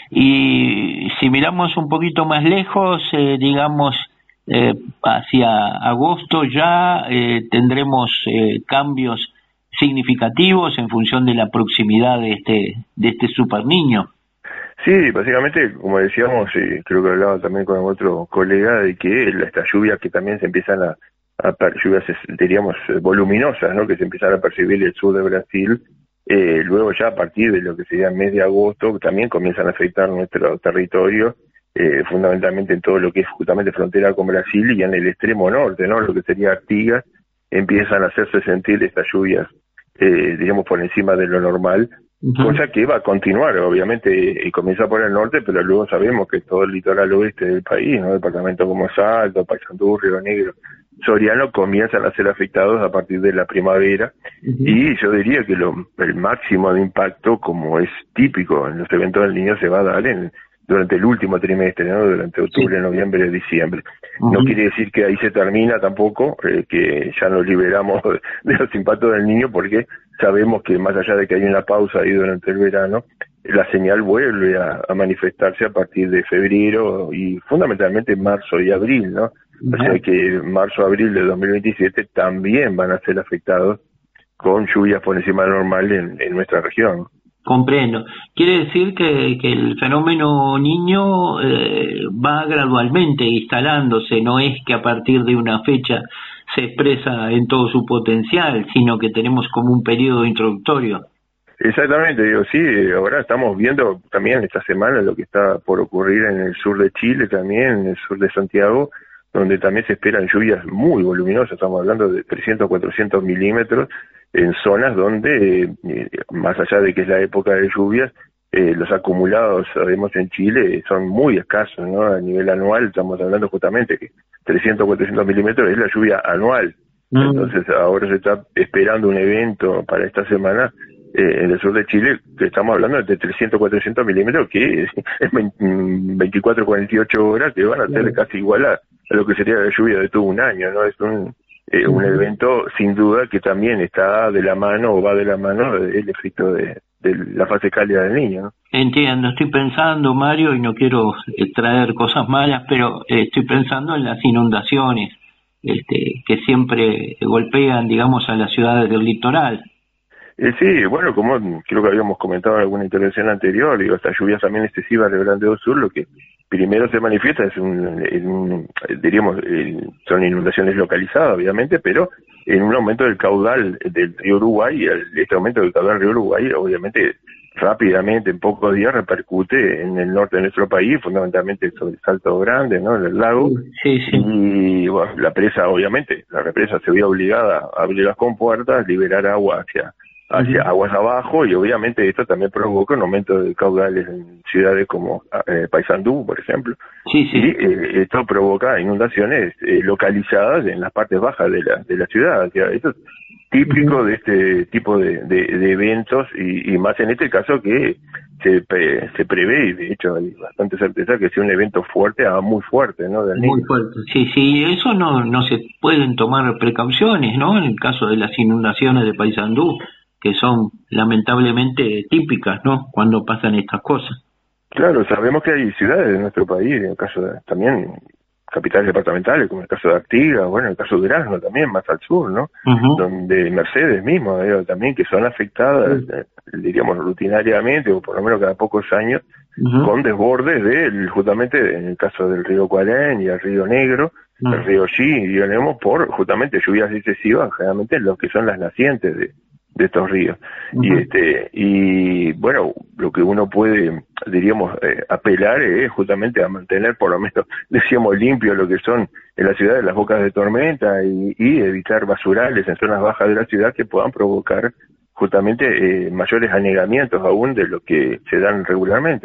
Y si miramos un poquito más lejos, eh, digamos, eh, hacia agosto ya eh, tendremos eh, cambios significativos en función de la proximidad de este de este super niño. Sí, básicamente, como decíamos, eh, creo que hablaba también con otro colega, de que estas lluvias que también se empiezan a, a lluvias, diríamos, voluminosas, ¿no? Que se empiezan a percibir el sur de Brasil, eh, luego ya a partir de lo que sería mes de agosto, también comienzan a afectar nuestro territorio, eh, fundamentalmente en todo lo que es justamente frontera con Brasil y en el extremo norte, ¿no? Lo que sería Artigas, empiezan a hacerse sentir estas lluvias, eh, digamos, por encima de lo normal, uh-huh. cosa que va a continuar, obviamente, y comienza por el norte, pero luego sabemos que todo el litoral oeste del país, ¿no? Departamentos como Salto, Paysandú, Río Negro, Soriano, comienzan a ser afectados a partir de la primavera, uh-huh. y yo diría que lo, el máximo de impacto, como es típico en los eventos del niño, se va a dar en durante el último trimestre, ¿no? Durante octubre, sí. noviembre, diciembre. Uh-huh. No quiere decir que ahí se termina tampoco, eh, que ya nos liberamos de, de los impactos del niño, porque sabemos que más allá de que hay una pausa ahí durante el verano, la señal vuelve a, a manifestarse a partir de febrero y fundamentalmente marzo y abril, ¿no? Uh-huh. O sea que marzo, abril de dos mil veintisiete también van a ser afectados con lluvias por encima de lo normal en, en nuestra región. Comprendo. Quiere decir que, que el fenómeno niño eh, va gradualmente instalándose, no es que a partir de una fecha se expresa en todo su potencial, sino que tenemos como un periodo introductorio. Exactamente, digo, sí, ahora estamos viendo también esta semana lo que está por ocurrir en el sur de Chile también, en el sur de Santiago, donde también se esperan lluvias muy voluminosas, estamos hablando de trescientos, cuatrocientos milímetros, en zonas donde, eh, más allá de que es la época de lluvias, eh, los acumulados, sabemos, en Chile son muy escasos, ¿no? A nivel anual estamos hablando justamente que trescientos, cuatrocientos milímetros es la lluvia anual. Mm. Entonces ahora se está esperando un evento para esta semana eh, en el sur de Chile, que estamos hablando de trescientos, cuatrocientos milímetros, que es veinticuatro, cuarenta y ocho horas, que van a ser casi igual a, a lo que sería la lluvia de todo un año, ¿no? Es un... Eh, un evento sin duda que también está de la mano o va de la mano del efecto de, de la fase cálida del niño, ¿no? Entiendo, estoy pensando, Mario, y no quiero eh, traer cosas malas, pero eh, estoy pensando en las inundaciones este, que siempre golpean, digamos, a las ciudades del litoral. Eh, sí, bueno, como creo que habíamos comentado en alguna intervención anterior, digo, estas lluvias también excesivas de Río Grande do Sul, lo que primero se manifiesta es un, un diríamos, el, son inundaciones localizadas, obviamente, pero en un aumento del caudal del río Uruguay, y el, este aumento del caudal del río Uruguay, obviamente, rápidamente, en pocos días, repercute en el norte de nuestro país, fundamentalmente sobre el Salto Grande, ¿no?, en el lago. Sí, sí. Y, bueno, la presa, obviamente, la represa se vio obligada a abrir las compuertas, liberar agua hacia hacia uh-huh. aguas abajo, y obviamente esto también provoca un aumento de caudales en ciudades como eh, Paysandú, por ejemplo. Sí, sí. Y eh, esto provoca inundaciones eh, localizadas en las partes bajas de la de la ciudad. O sea, esto es típico uh-huh. de este tipo de, de, de eventos, y, y más en este caso que se, pre, se prevé, y de hecho hay bastante certeza que sea un evento fuerte a muy fuerte, ¿no? Del muy niño. fuerte, sí, sí, eso no, no se pueden tomar precauciones, ¿no? En el caso de las inundaciones de Paysandú, que son lamentablemente típicas, ¿no?, cuando pasan estas cosas. Claro, sabemos que hay ciudades de nuestro país, en el caso de, también capitales departamentales, como el caso de Artigas, bueno, el caso de Durazno también, más al sur, ¿no? Uh-huh. Donde Mercedes mismo, digo, también, que son afectadas, uh-huh. eh, diríamos, rutinariamente, o por lo menos cada pocos años, uh-huh. con desbordes de, justamente, en el caso del río Cuarén y el río Negro, uh-huh. el río Xi y el Nemo, por justamente lluvias excesivas, generalmente en lo que son las nacientes de de estos ríos. Uh-huh. Y este y bueno, lo que uno puede, diríamos, eh, apelar es justamente a mantener, por lo menos, decíamos, limpio lo que son en la ciudad de las bocas de tormenta, y, y evitar basurales en zonas bajas de la ciudad que puedan provocar justamente eh, mayores anegamientos aún de lo que se dan regularmente, ¿no?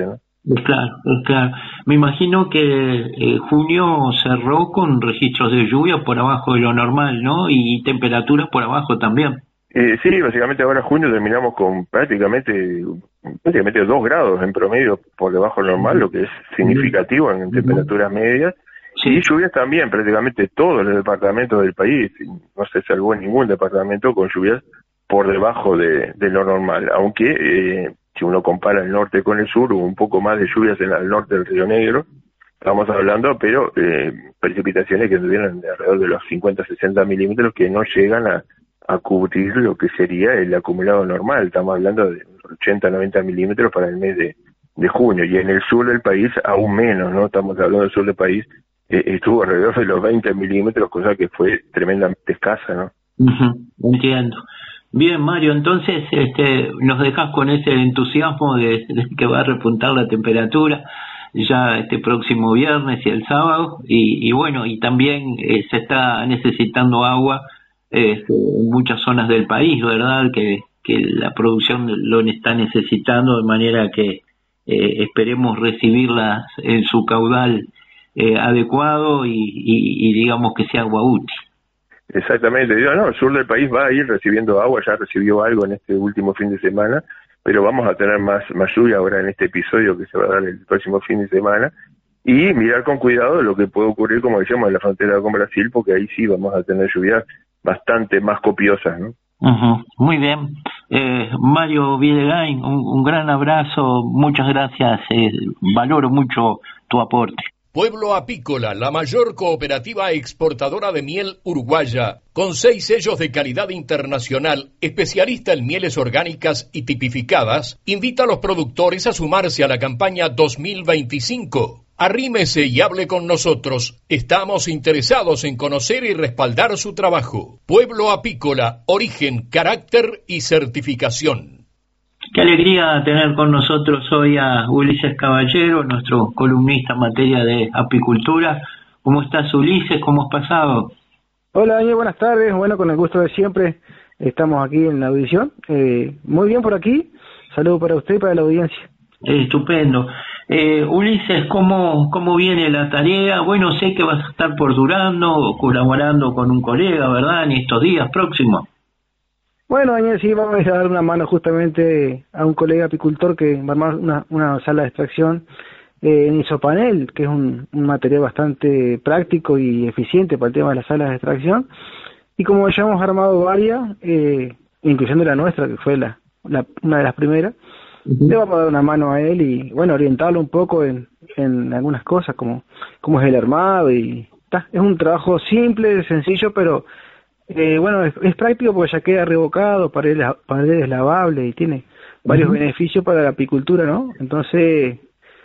Claro, claro. Me imagino que eh, junio cerró con registros de lluvia por abajo de lo normal, ¿no? Y temperaturas por abajo también. Eh, sí, básicamente ahora junio terminamos con prácticamente prácticamente dos grados en promedio por debajo de lo normal, lo que es significativo en temperaturas medias. Sí. Y lluvias también, prácticamente todos los departamentos del país, no se salvó ningún departamento con lluvias por debajo de, de lo normal, aunque eh, si uno compara el norte con el sur, hubo un poco más de lluvias en el norte del Río Negro, estamos hablando, pero eh, precipitaciones que tuvieron de alrededor de los cincuenta a sesenta milímetros que no llegan a, a cubrir lo que sería el acumulado normal, estamos hablando de ochenta a noventa milímetros para el mes de, de junio, y en el sur del país aún menos, ¿no? Estamos hablando del sur del país, eh, estuvo alrededor de los veinte milímetros, cosa que fue tremendamente escasa, ¿no? Uh-huh, entiendo. Bien, Mario, entonces este, nos dejas con ese entusiasmo de, de que va a repuntar la temperatura ya este próximo viernes y el sábado, y, y bueno, y también eh, se está necesitando agua eh, en muchas zonas del país, ¿verdad? Que, que la producción lo está necesitando, de manera que eh, esperemos recibirlas en su caudal eh, adecuado y, y, y digamos que sea agua útil. Exactamente, digo, no, el sur del país va a ir recibiendo agua, ya recibió algo en este último fin de semana, pero vamos a tener más, más lluvia ahora en este episodio que se va a dar el próximo fin de semana, y mirar con cuidado lo que puede ocurrir, como decíamos, en la frontera con Brasil, porque ahí sí vamos a tener lluvias bastante más copiosas, ¿no? Uh-huh. Muy bien. Eh, Mario Videgain, un, un gran abrazo, muchas gracias, eh, valoro mucho tu aporte. Pueblo Apícola, la mayor cooperativa exportadora de miel uruguaya, con seis sellos de calidad internacional, especialista en mieles orgánicas y tipificadas, invita a los productores a sumarse a la campaña dos mil veinticinco. Arrímese y hable con nosotros. Estamos interesados en conocer y respaldar su trabajo. Pueblo Apícola, origen, carácter y certificación. Qué alegría tener con nosotros hoy a Ulises Caballero, nuestro columnista en materia de apicultura. ¿Cómo estás, Ulises? ¿Cómo has pasado? Hola, Daniel, buenas tardes. Bueno, con el gusto de siempre, estamos aquí en la audición. Eh, muy bien por aquí. Saludos para usted y para la audiencia. Eh, estupendo. Eh, Ulises, ¿cómo, ¿cómo viene la tarea? Bueno, sé que vas a estar por Durando, colaborando con un colega, ¿verdad?, en estos días próximos. Bueno, Daniel, sí, vamos a dar una mano justamente a un colega apicultor que va a armar una, una sala de extracción eh, en isopanel, que es un, un material bastante práctico y eficiente para el tema de las salas de extracción. Y como ya hemos armado varias, eh, incluyendo la nuestra, que fue la, la una de las primeras, uh-huh. Le vamos a dar una mano a él y, bueno, orientarlo un poco en, en algunas cosas, como, como es el armado. Y ta, es un trabajo simple, sencillo, pero... Eh, bueno, es, es práctico porque ya queda revocado, paredes, paredes lavables y tiene varios uh-huh. beneficios para la apicultura, ¿no? Entonces,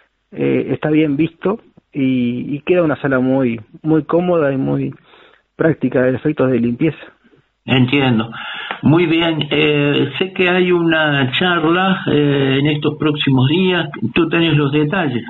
eh, está bien visto y, y queda una sala muy muy cómoda y muy práctica de efectos de limpieza. Entiendo. Muy bien. Eh, sé que hay una charla eh, en estos próximos días. Tú tenés los detalles.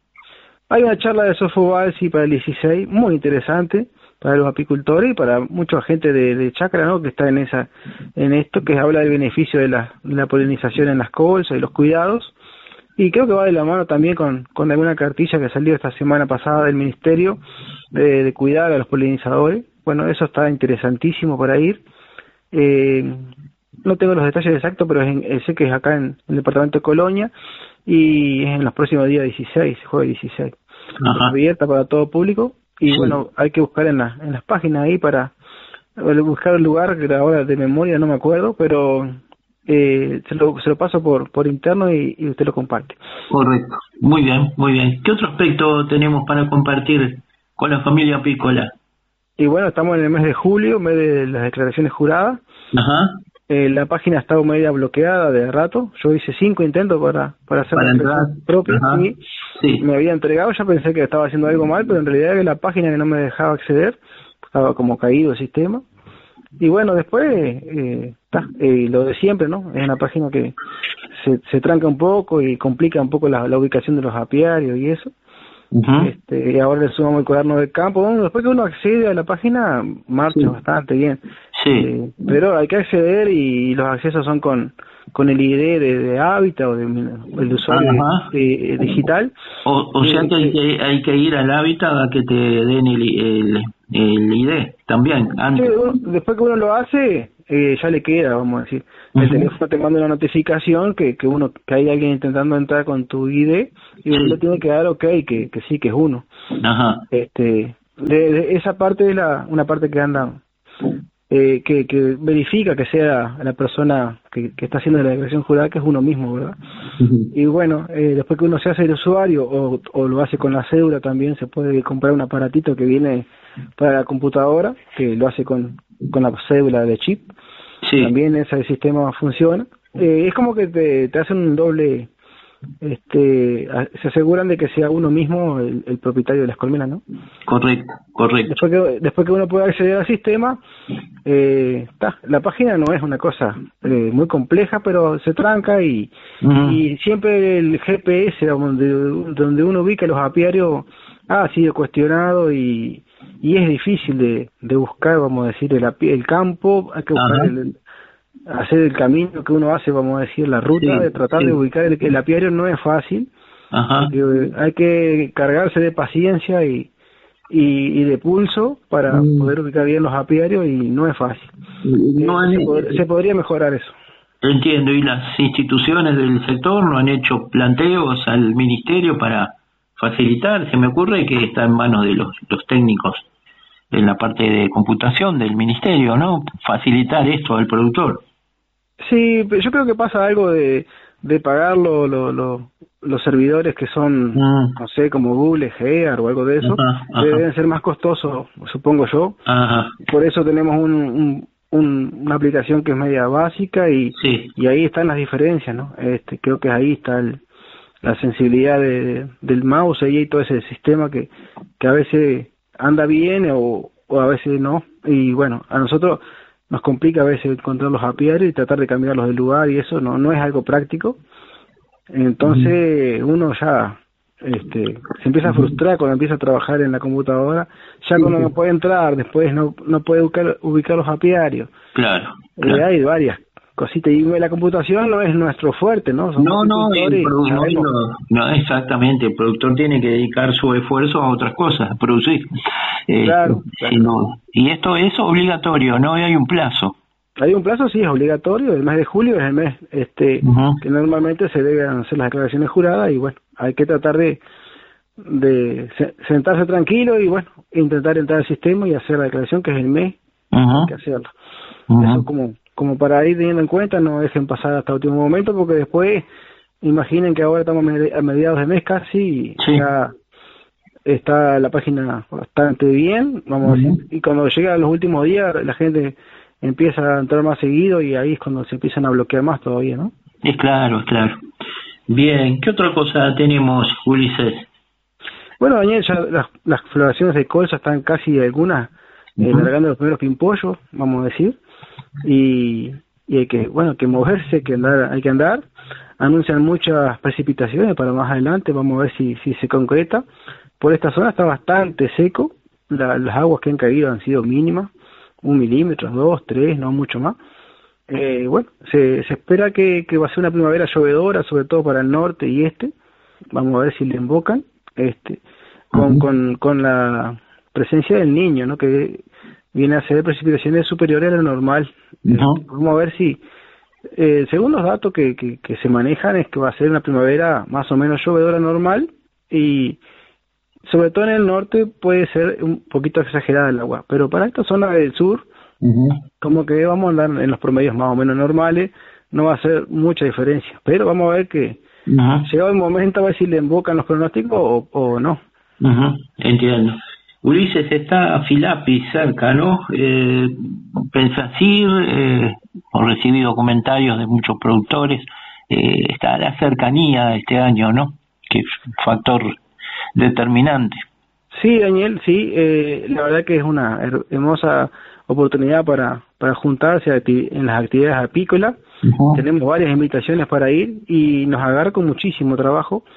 Hay una charla de Sofobalsi para el dieciséis, muy interesante para los apicultores y para mucha gente de, de chacra, ¿no?, que está en esa en esto, que habla del beneficio de la, de la polinización en las colzas y los cuidados, y creo que va de la mano también con, con alguna cartilla que salió esta semana pasada del Ministerio de, de cuidar a los polinizadores. Bueno, eso está interesantísimo para ir. Eh, no tengo los detalles exactos, pero es en, sé que es acá en, en el departamento de Colonia y es en los próximos días dieciséis, jueves dieciséis. Abierta para todo público. Y sí. Bueno, hay que buscar en, la, en las páginas ahí para buscar el lugar, que ahora de memoria no me acuerdo, pero eh, se, lo, se lo paso por por interno y, y usted lo comparte. Correcto. Muy bien, muy bien. ¿Qué otro aspecto tenemos para compartir con la familia apícola? Y bueno, estamos en el mes de julio, mes de las declaraciones juradas. Ajá. Eh, la página ha estado media bloqueada de rato. Yo hice cinco intentos para, para hacer para la propia. Y sí. Me había entregado, ya pensé que estaba haciendo algo mal, pero en realidad era la página que no me dejaba acceder. Estaba como caído el sistema. Y bueno, después, eh, ta, eh, lo de siempre, ¿no? Es una página que se, se tranca un poco y complica un poco la, la ubicación de los apiarios y eso. Uh-huh. Este, y ahora le sumamos el cuaderno del campo. Bueno, después que uno accede a la página, marcha sí. bastante bien. Sí. Eh, pero hay que acceder y los accesos son con con el I D de, de Hábitat o de, el usuario de, de, digital. O, o sea que hay, que hay que ir al Hábitat a que te den el, el, el I D también. Antes. Sí, uno, después que uno lo hace, eh, ya le queda, vamos a decir. El uh-huh. teléfono te manda una notificación que que uno que hay alguien intentando entrar con tu I D y uno sí. le tiene que dar ok, que, que sí, que es uno. Ajá. Este, de, de esa parte es la una parte que anda... Eh, que, que verifica que sea la persona que, que está haciendo la declaración jurada, que es uno mismo, ¿verdad? Uh-huh. Y bueno, eh, después que uno se hace el usuario o, o lo hace con la cédula, también se puede comprar un aparatito que viene para la computadora, que lo hace con, con la cédula de chip. Sí. También ese sistema funciona. Eh, es como que te, te hacen un doble... este se aseguran de que sea uno mismo el, el propietario de las colmenas, ¿no? Correcto, correcto. Después que, después que uno pueda acceder al sistema, eh, ta, la página no es una cosa eh, muy compleja, pero se tranca y, uh-huh. y siempre el G P S donde, donde uno ubica los apiarios ha sido cuestionado y, y es difícil de, de buscar, vamos a decir, el, el campo, hay que buscar uh-huh. el hacer el camino que uno hace, vamos a decir, la ruta, sí, de tratar sí. de ubicar el, el apiario no es fácil. Ajá. Hay que cargarse de paciencia y, y, y de pulso para mm. poder ubicar bien los apiarios y no es fácil. No eh, es, se, pod- se podría mejorar eso. Entiendo, y las instituciones del sector no han hecho planteos al ministerio para facilitar. Se me ocurre que está en manos de los, los técnicos en la parte de computación del ministerio, ¿no? Facilitar esto al productor. Sí, pero yo creo que pasa algo de, de pagar lo, lo, lo, los servidores que son, mm. no sé, como Google, Gear o algo de eso, ajá, ajá. deben ser más costosos, supongo yo. Ajá. Por eso tenemos un, un, un, una aplicación que es media básica y, sí. y ahí están las diferencias, ¿no? Este, creo que ahí está el, la sensibilidad de, del mouse y todo ese sistema que, que a veces anda bien o, o a veces no. Y bueno, a nosotros nos complica a veces encontrar los apiarios y tratar de cambiarlos de lugar y eso no no es algo práctico. Entonces uh-huh. uno ya este se empieza a frustrar cuando empieza a trabajar en la computadora, ya cuando uh-huh. no puede entrar, después no no puede ubicar, ubicar los apiarios. Claro, eh, claro. Hay varias cositas y la computación no es nuestro fuerte, ¿no? Somos no, no, el produ- no, no, exactamente, el productor tiene que dedicar su esfuerzo a otras cosas, a producir. Eh, claro, claro. Si no, y esto es obligatorio, no hay un plazo. Hay un plazo, sí, es obligatorio. El mes de julio es el mes este uh-huh. que normalmente se deben hacer las declaraciones juradas y bueno, hay que tratar de de sentarse tranquilo y bueno, intentar entrar al sistema y hacer la declaración, que es el mes uh-huh. hay que hacerlo. Uh-huh. Eso como como para ir teniendo en cuenta, no dejen pasar hasta el último momento, porque después, imaginen que ahora estamos a mediados de mes casi, y sí. ya está la página bastante bien, vamos uh-huh. a decir, y cuando llega a los últimos días, la gente empieza a entrar más seguido, y ahí es cuando se empiezan a bloquear más todavía, ¿no? Es claro, es claro. Bien, ¿qué otra cosa tenemos, Ulises? Bueno, Daniel, ya las, las floraciones de col ya están casi algunas uh-huh. eh, largando los primeros pimpollos, vamos a decir, y, y hay que bueno que moverse, hay que andar, hay que andar. Anuncian muchas precipitaciones para más adelante, vamos a ver si si se concreta. Por esta zona está bastante seco, la, las aguas que han caído han sido mínimas, un milímetro, dos, tres, no mucho más. Eh, bueno, se, se espera que, que va a ser una primavera llovedora, sobre todo para el norte y este. Vamos a ver si le invocan, este, con, uh-huh. con, con la presencia del niño, ¿no? Que viene a ser precipitaciones superiores a lo normal. No. Eh, vamos a ver si, eh, según los datos que, que, que se manejan, es que va a ser una primavera más o menos llovedora normal y sobre todo en el norte puede ser un poquito exagerada el agua, pero para esta zona del sur, uh-huh. como que vamos a andar en los promedios más o menos normales, no va a ser mucha diferencia, pero vamos a ver que uh-huh. llegado el momento a ver si le invocan los pronósticos o, o no. Uh-huh. Entiendo. Ulises, está Filapi cerca, ¿no? Eh, ¿Pensás ir? Eh, he recibido comentarios de muchos productores. Eh, está la cercanía este año, ¿no? Que es un factor determinante. Sí, Daniel, sí. Eh, la verdad que es una her- hermosa oportunidad para, para juntarse acti- en las actividades apícolas. Uh-huh. Tenemos varias invitaciones para ir y nos agarra con muchísimo trabajo.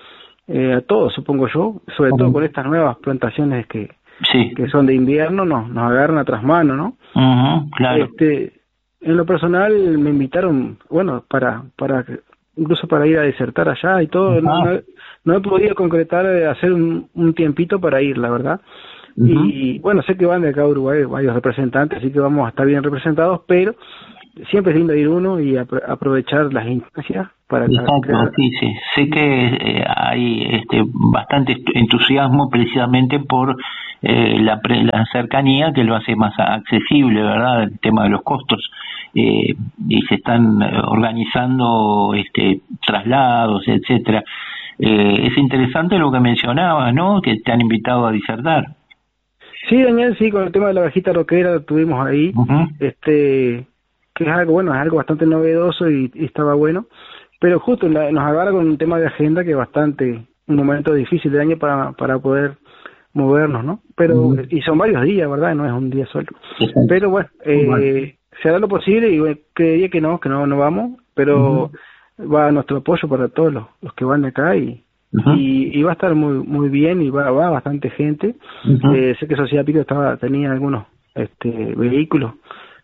eh, a todos, supongo yo, sobre uh-huh. todo con estas nuevas plantaciones que, sí. que son de invierno, nos, nos agarran a trasmano, ¿no? Uh-huh, claro. Este, en lo personal me invitaron, bueno, para, para incluso para ir a desertar allá y todo, uh-huh. no, no, no he podido concretar de hacer un, un tiempito para ir, la verdad. Uh-huh. Y bueno, sé que van de acá a Uruguay varios representantes, así que vamos a estar bien representados, pero siempre es lindo ir uno y ap- aprovechar las instancias para Exacto, crear... sí, sí. Sé que eh, hay este, bastante entusiasmo precisamente por eh, la, pre- la cercanía que lo hace más accesible, ¿verdad? El tema de los costos. Eh, y se están organizando este, traslados, etcétera. Eh, es interesante lo que mencionabas, ¿no? Que te han invitado a disertar. Sí, Daniel, sí, con el tema de la bajita roquera lo tuvimos ahí, uh-huh. este, que es algo, bueno, es algo bastante novedoso y, y estaba bueno, pero justo la, nos agarra con un tema de agenda que es bastante, un momento difícil de año para, para poder movernos, ¿no? Pero, uh-huh. y son varios días, ¿verdad? No es un día solo. Uh-huh. Pero bueno, eh, uh-huh. se hará lo posible y bueno, creería que no, que no, no vamos, pero uh-huh. va nuestro apoyo para todos los, los que van de acá y Uh-huh. Y, y va a estar muy muy bien y va, va bastante gente. Uh-huh. Eh, sé que Sociedad Pico estaba tenía algunos este vehículos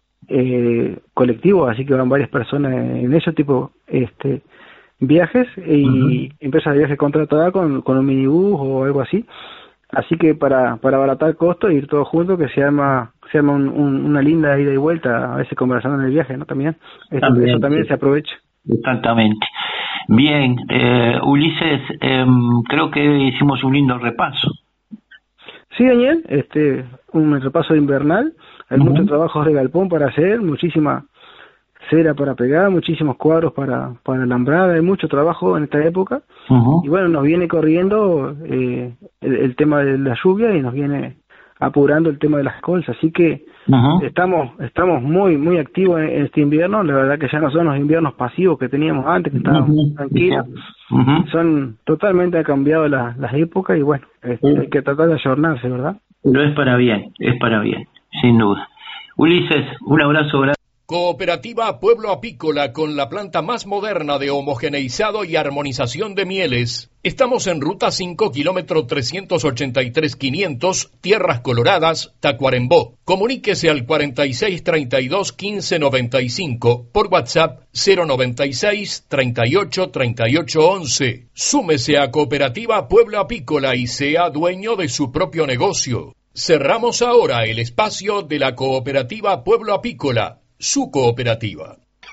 eh, colectivos, así que van varias personas en ese tipo este viajes y uh-huh. empresas de viaje contratada con, con un minibús o algo así. Así que para para abaratar costos, ir todos juntos, que se arma se arma un, un, una linda ida y vuelta, a veces conversando en el viaje, ¿no? También, eso también, eso también sí. se aprovecha. Exactamente. Bien, eh, Ulises, eh, creo que hicimos un lindo repaso. Sí, Daniel, este, un repaso invernal, hay uh-huh. muchos trabajos de galpón para hacer, muchísima cera para pegar, muchísimos cuadros para, para alambrar, hay mucho trabajo en esta época, uh-huh. y bueno, nos viene corriendo eh, el, el tema de la lluvia y nos viene apurando el tema de las colzas, así que uh-huh. estamos estamos muy muy activos en, en este invierno. La verdad que ya no son los inviernos pasivos que teníamos antes, que estábamos uh-huh. tranquilos, uh-huh. son totalmente han cambiado la, las épocas y bueno, este, uh-huh. hay que tratar de ayornarse, ¿verdad? Pero es para bien, es para bien, sin duda. Ulises, un abrazo grande. Cooperativa Pueblo Apícola, con la planta más moderna de homogeneizado y armonización de mieles. Estamos en ruta cinco, kilómetro trescientos ochenta y tres quinientos, Tierras Coloradas, Tacuarembó. Comuníquese al cuarenta y seis treinta y dos quince noventa y cinco, por WhatsApp cero noventa y seis treinta y ocho treinta y ocho once. Súmese a Cooperativa Pueblo Apícola y sea dueño de su propio negocio. Cerramos ahora el espacio de la Cooperativa Pueblo Apícola, su cooperativa.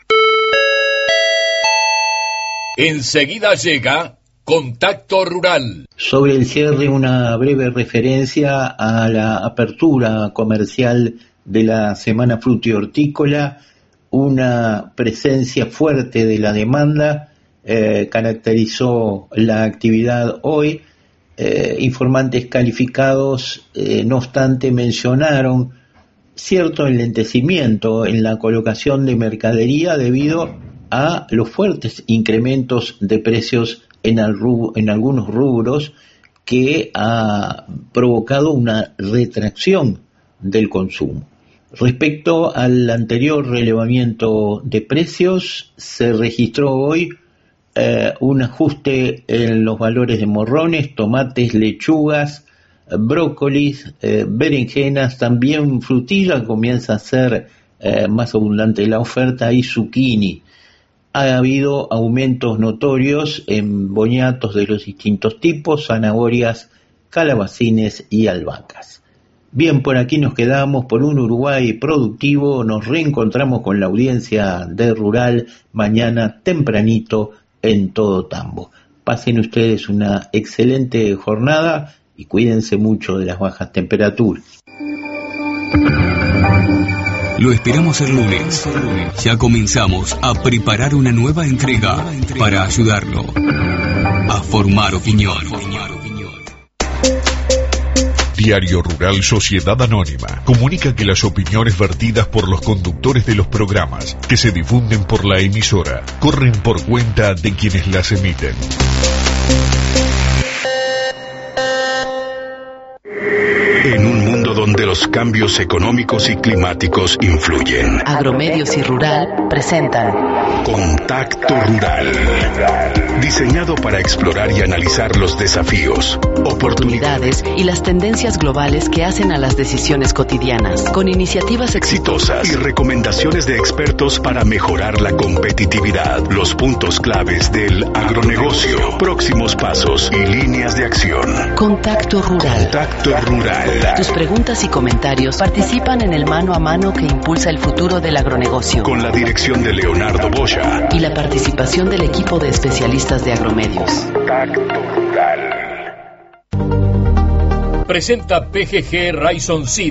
Enseguida llega Contacto Rural. Sobre el cierre, una breve referencia a la apertura comercial de la Semana Frutihortícola, una presencia fuerte de la demanda eh, caracterizó la actividad hoy. Eh, informantes calificados, eh, no obstante, mencionaron cierto enlentecimiento en la colocación de mercadería debido a los fuertes incrementos de precios en, el rubro, en algunos rubros que ha provocado una retracción del consumo. Respecto al anterior relevamiento de precios, se registró hoy eh, un ajuste en los valores de morrones, tomates, lechugas, brócolis, eh, berenjenas, también frutilla comienza a ser eh, más abundante la oferta, y zucchini. Ha habido aumentos notorios en boñatos de los distintos tipos, zanahorias, calabacines y albahacas. Bien, por aquí nos quedamos, por un Uruguay productivo. Nos reencontramos con la audiencia de Rural mañana tempranito en Todo Tambo. Pasen ustedes una excelente jornada y cuídense mucho de las bajas temperaturas. Lo esperamos el lunes. Ya comenzamos a preparar una nueva entrega para ayudarlo a formar opinión. Diario Rural Sociedad Anónima comunica que las opiniones vertidas por los conductores de los programas que se difunden por la emisora corren por cuenta de quienes las emiten. En un mundo donde los los cambios económicos y climáticos influyen. Agromedios y Rural presentan Contacto Rural. Diseñado para explorar y analizar los desafíos, oportunidades y las tendencias globales que hacen a las decisiones cotidianas, con iniciativas exitosas y recomendaciones de expertos para mejorar la competitividad, los puntos claves del agronegocio, próximos pasos y líneas de acción. Contacto Rural. Contacto Rural. Tus preguntas y comentarios participan en el mano a mano que impulsa el futuro del agronegocio. Con la dirección de Leonardo Boya y la participación del equipo de especialistas de Agromedios. Contacto Rural. Presenta P G G Rayson Seed.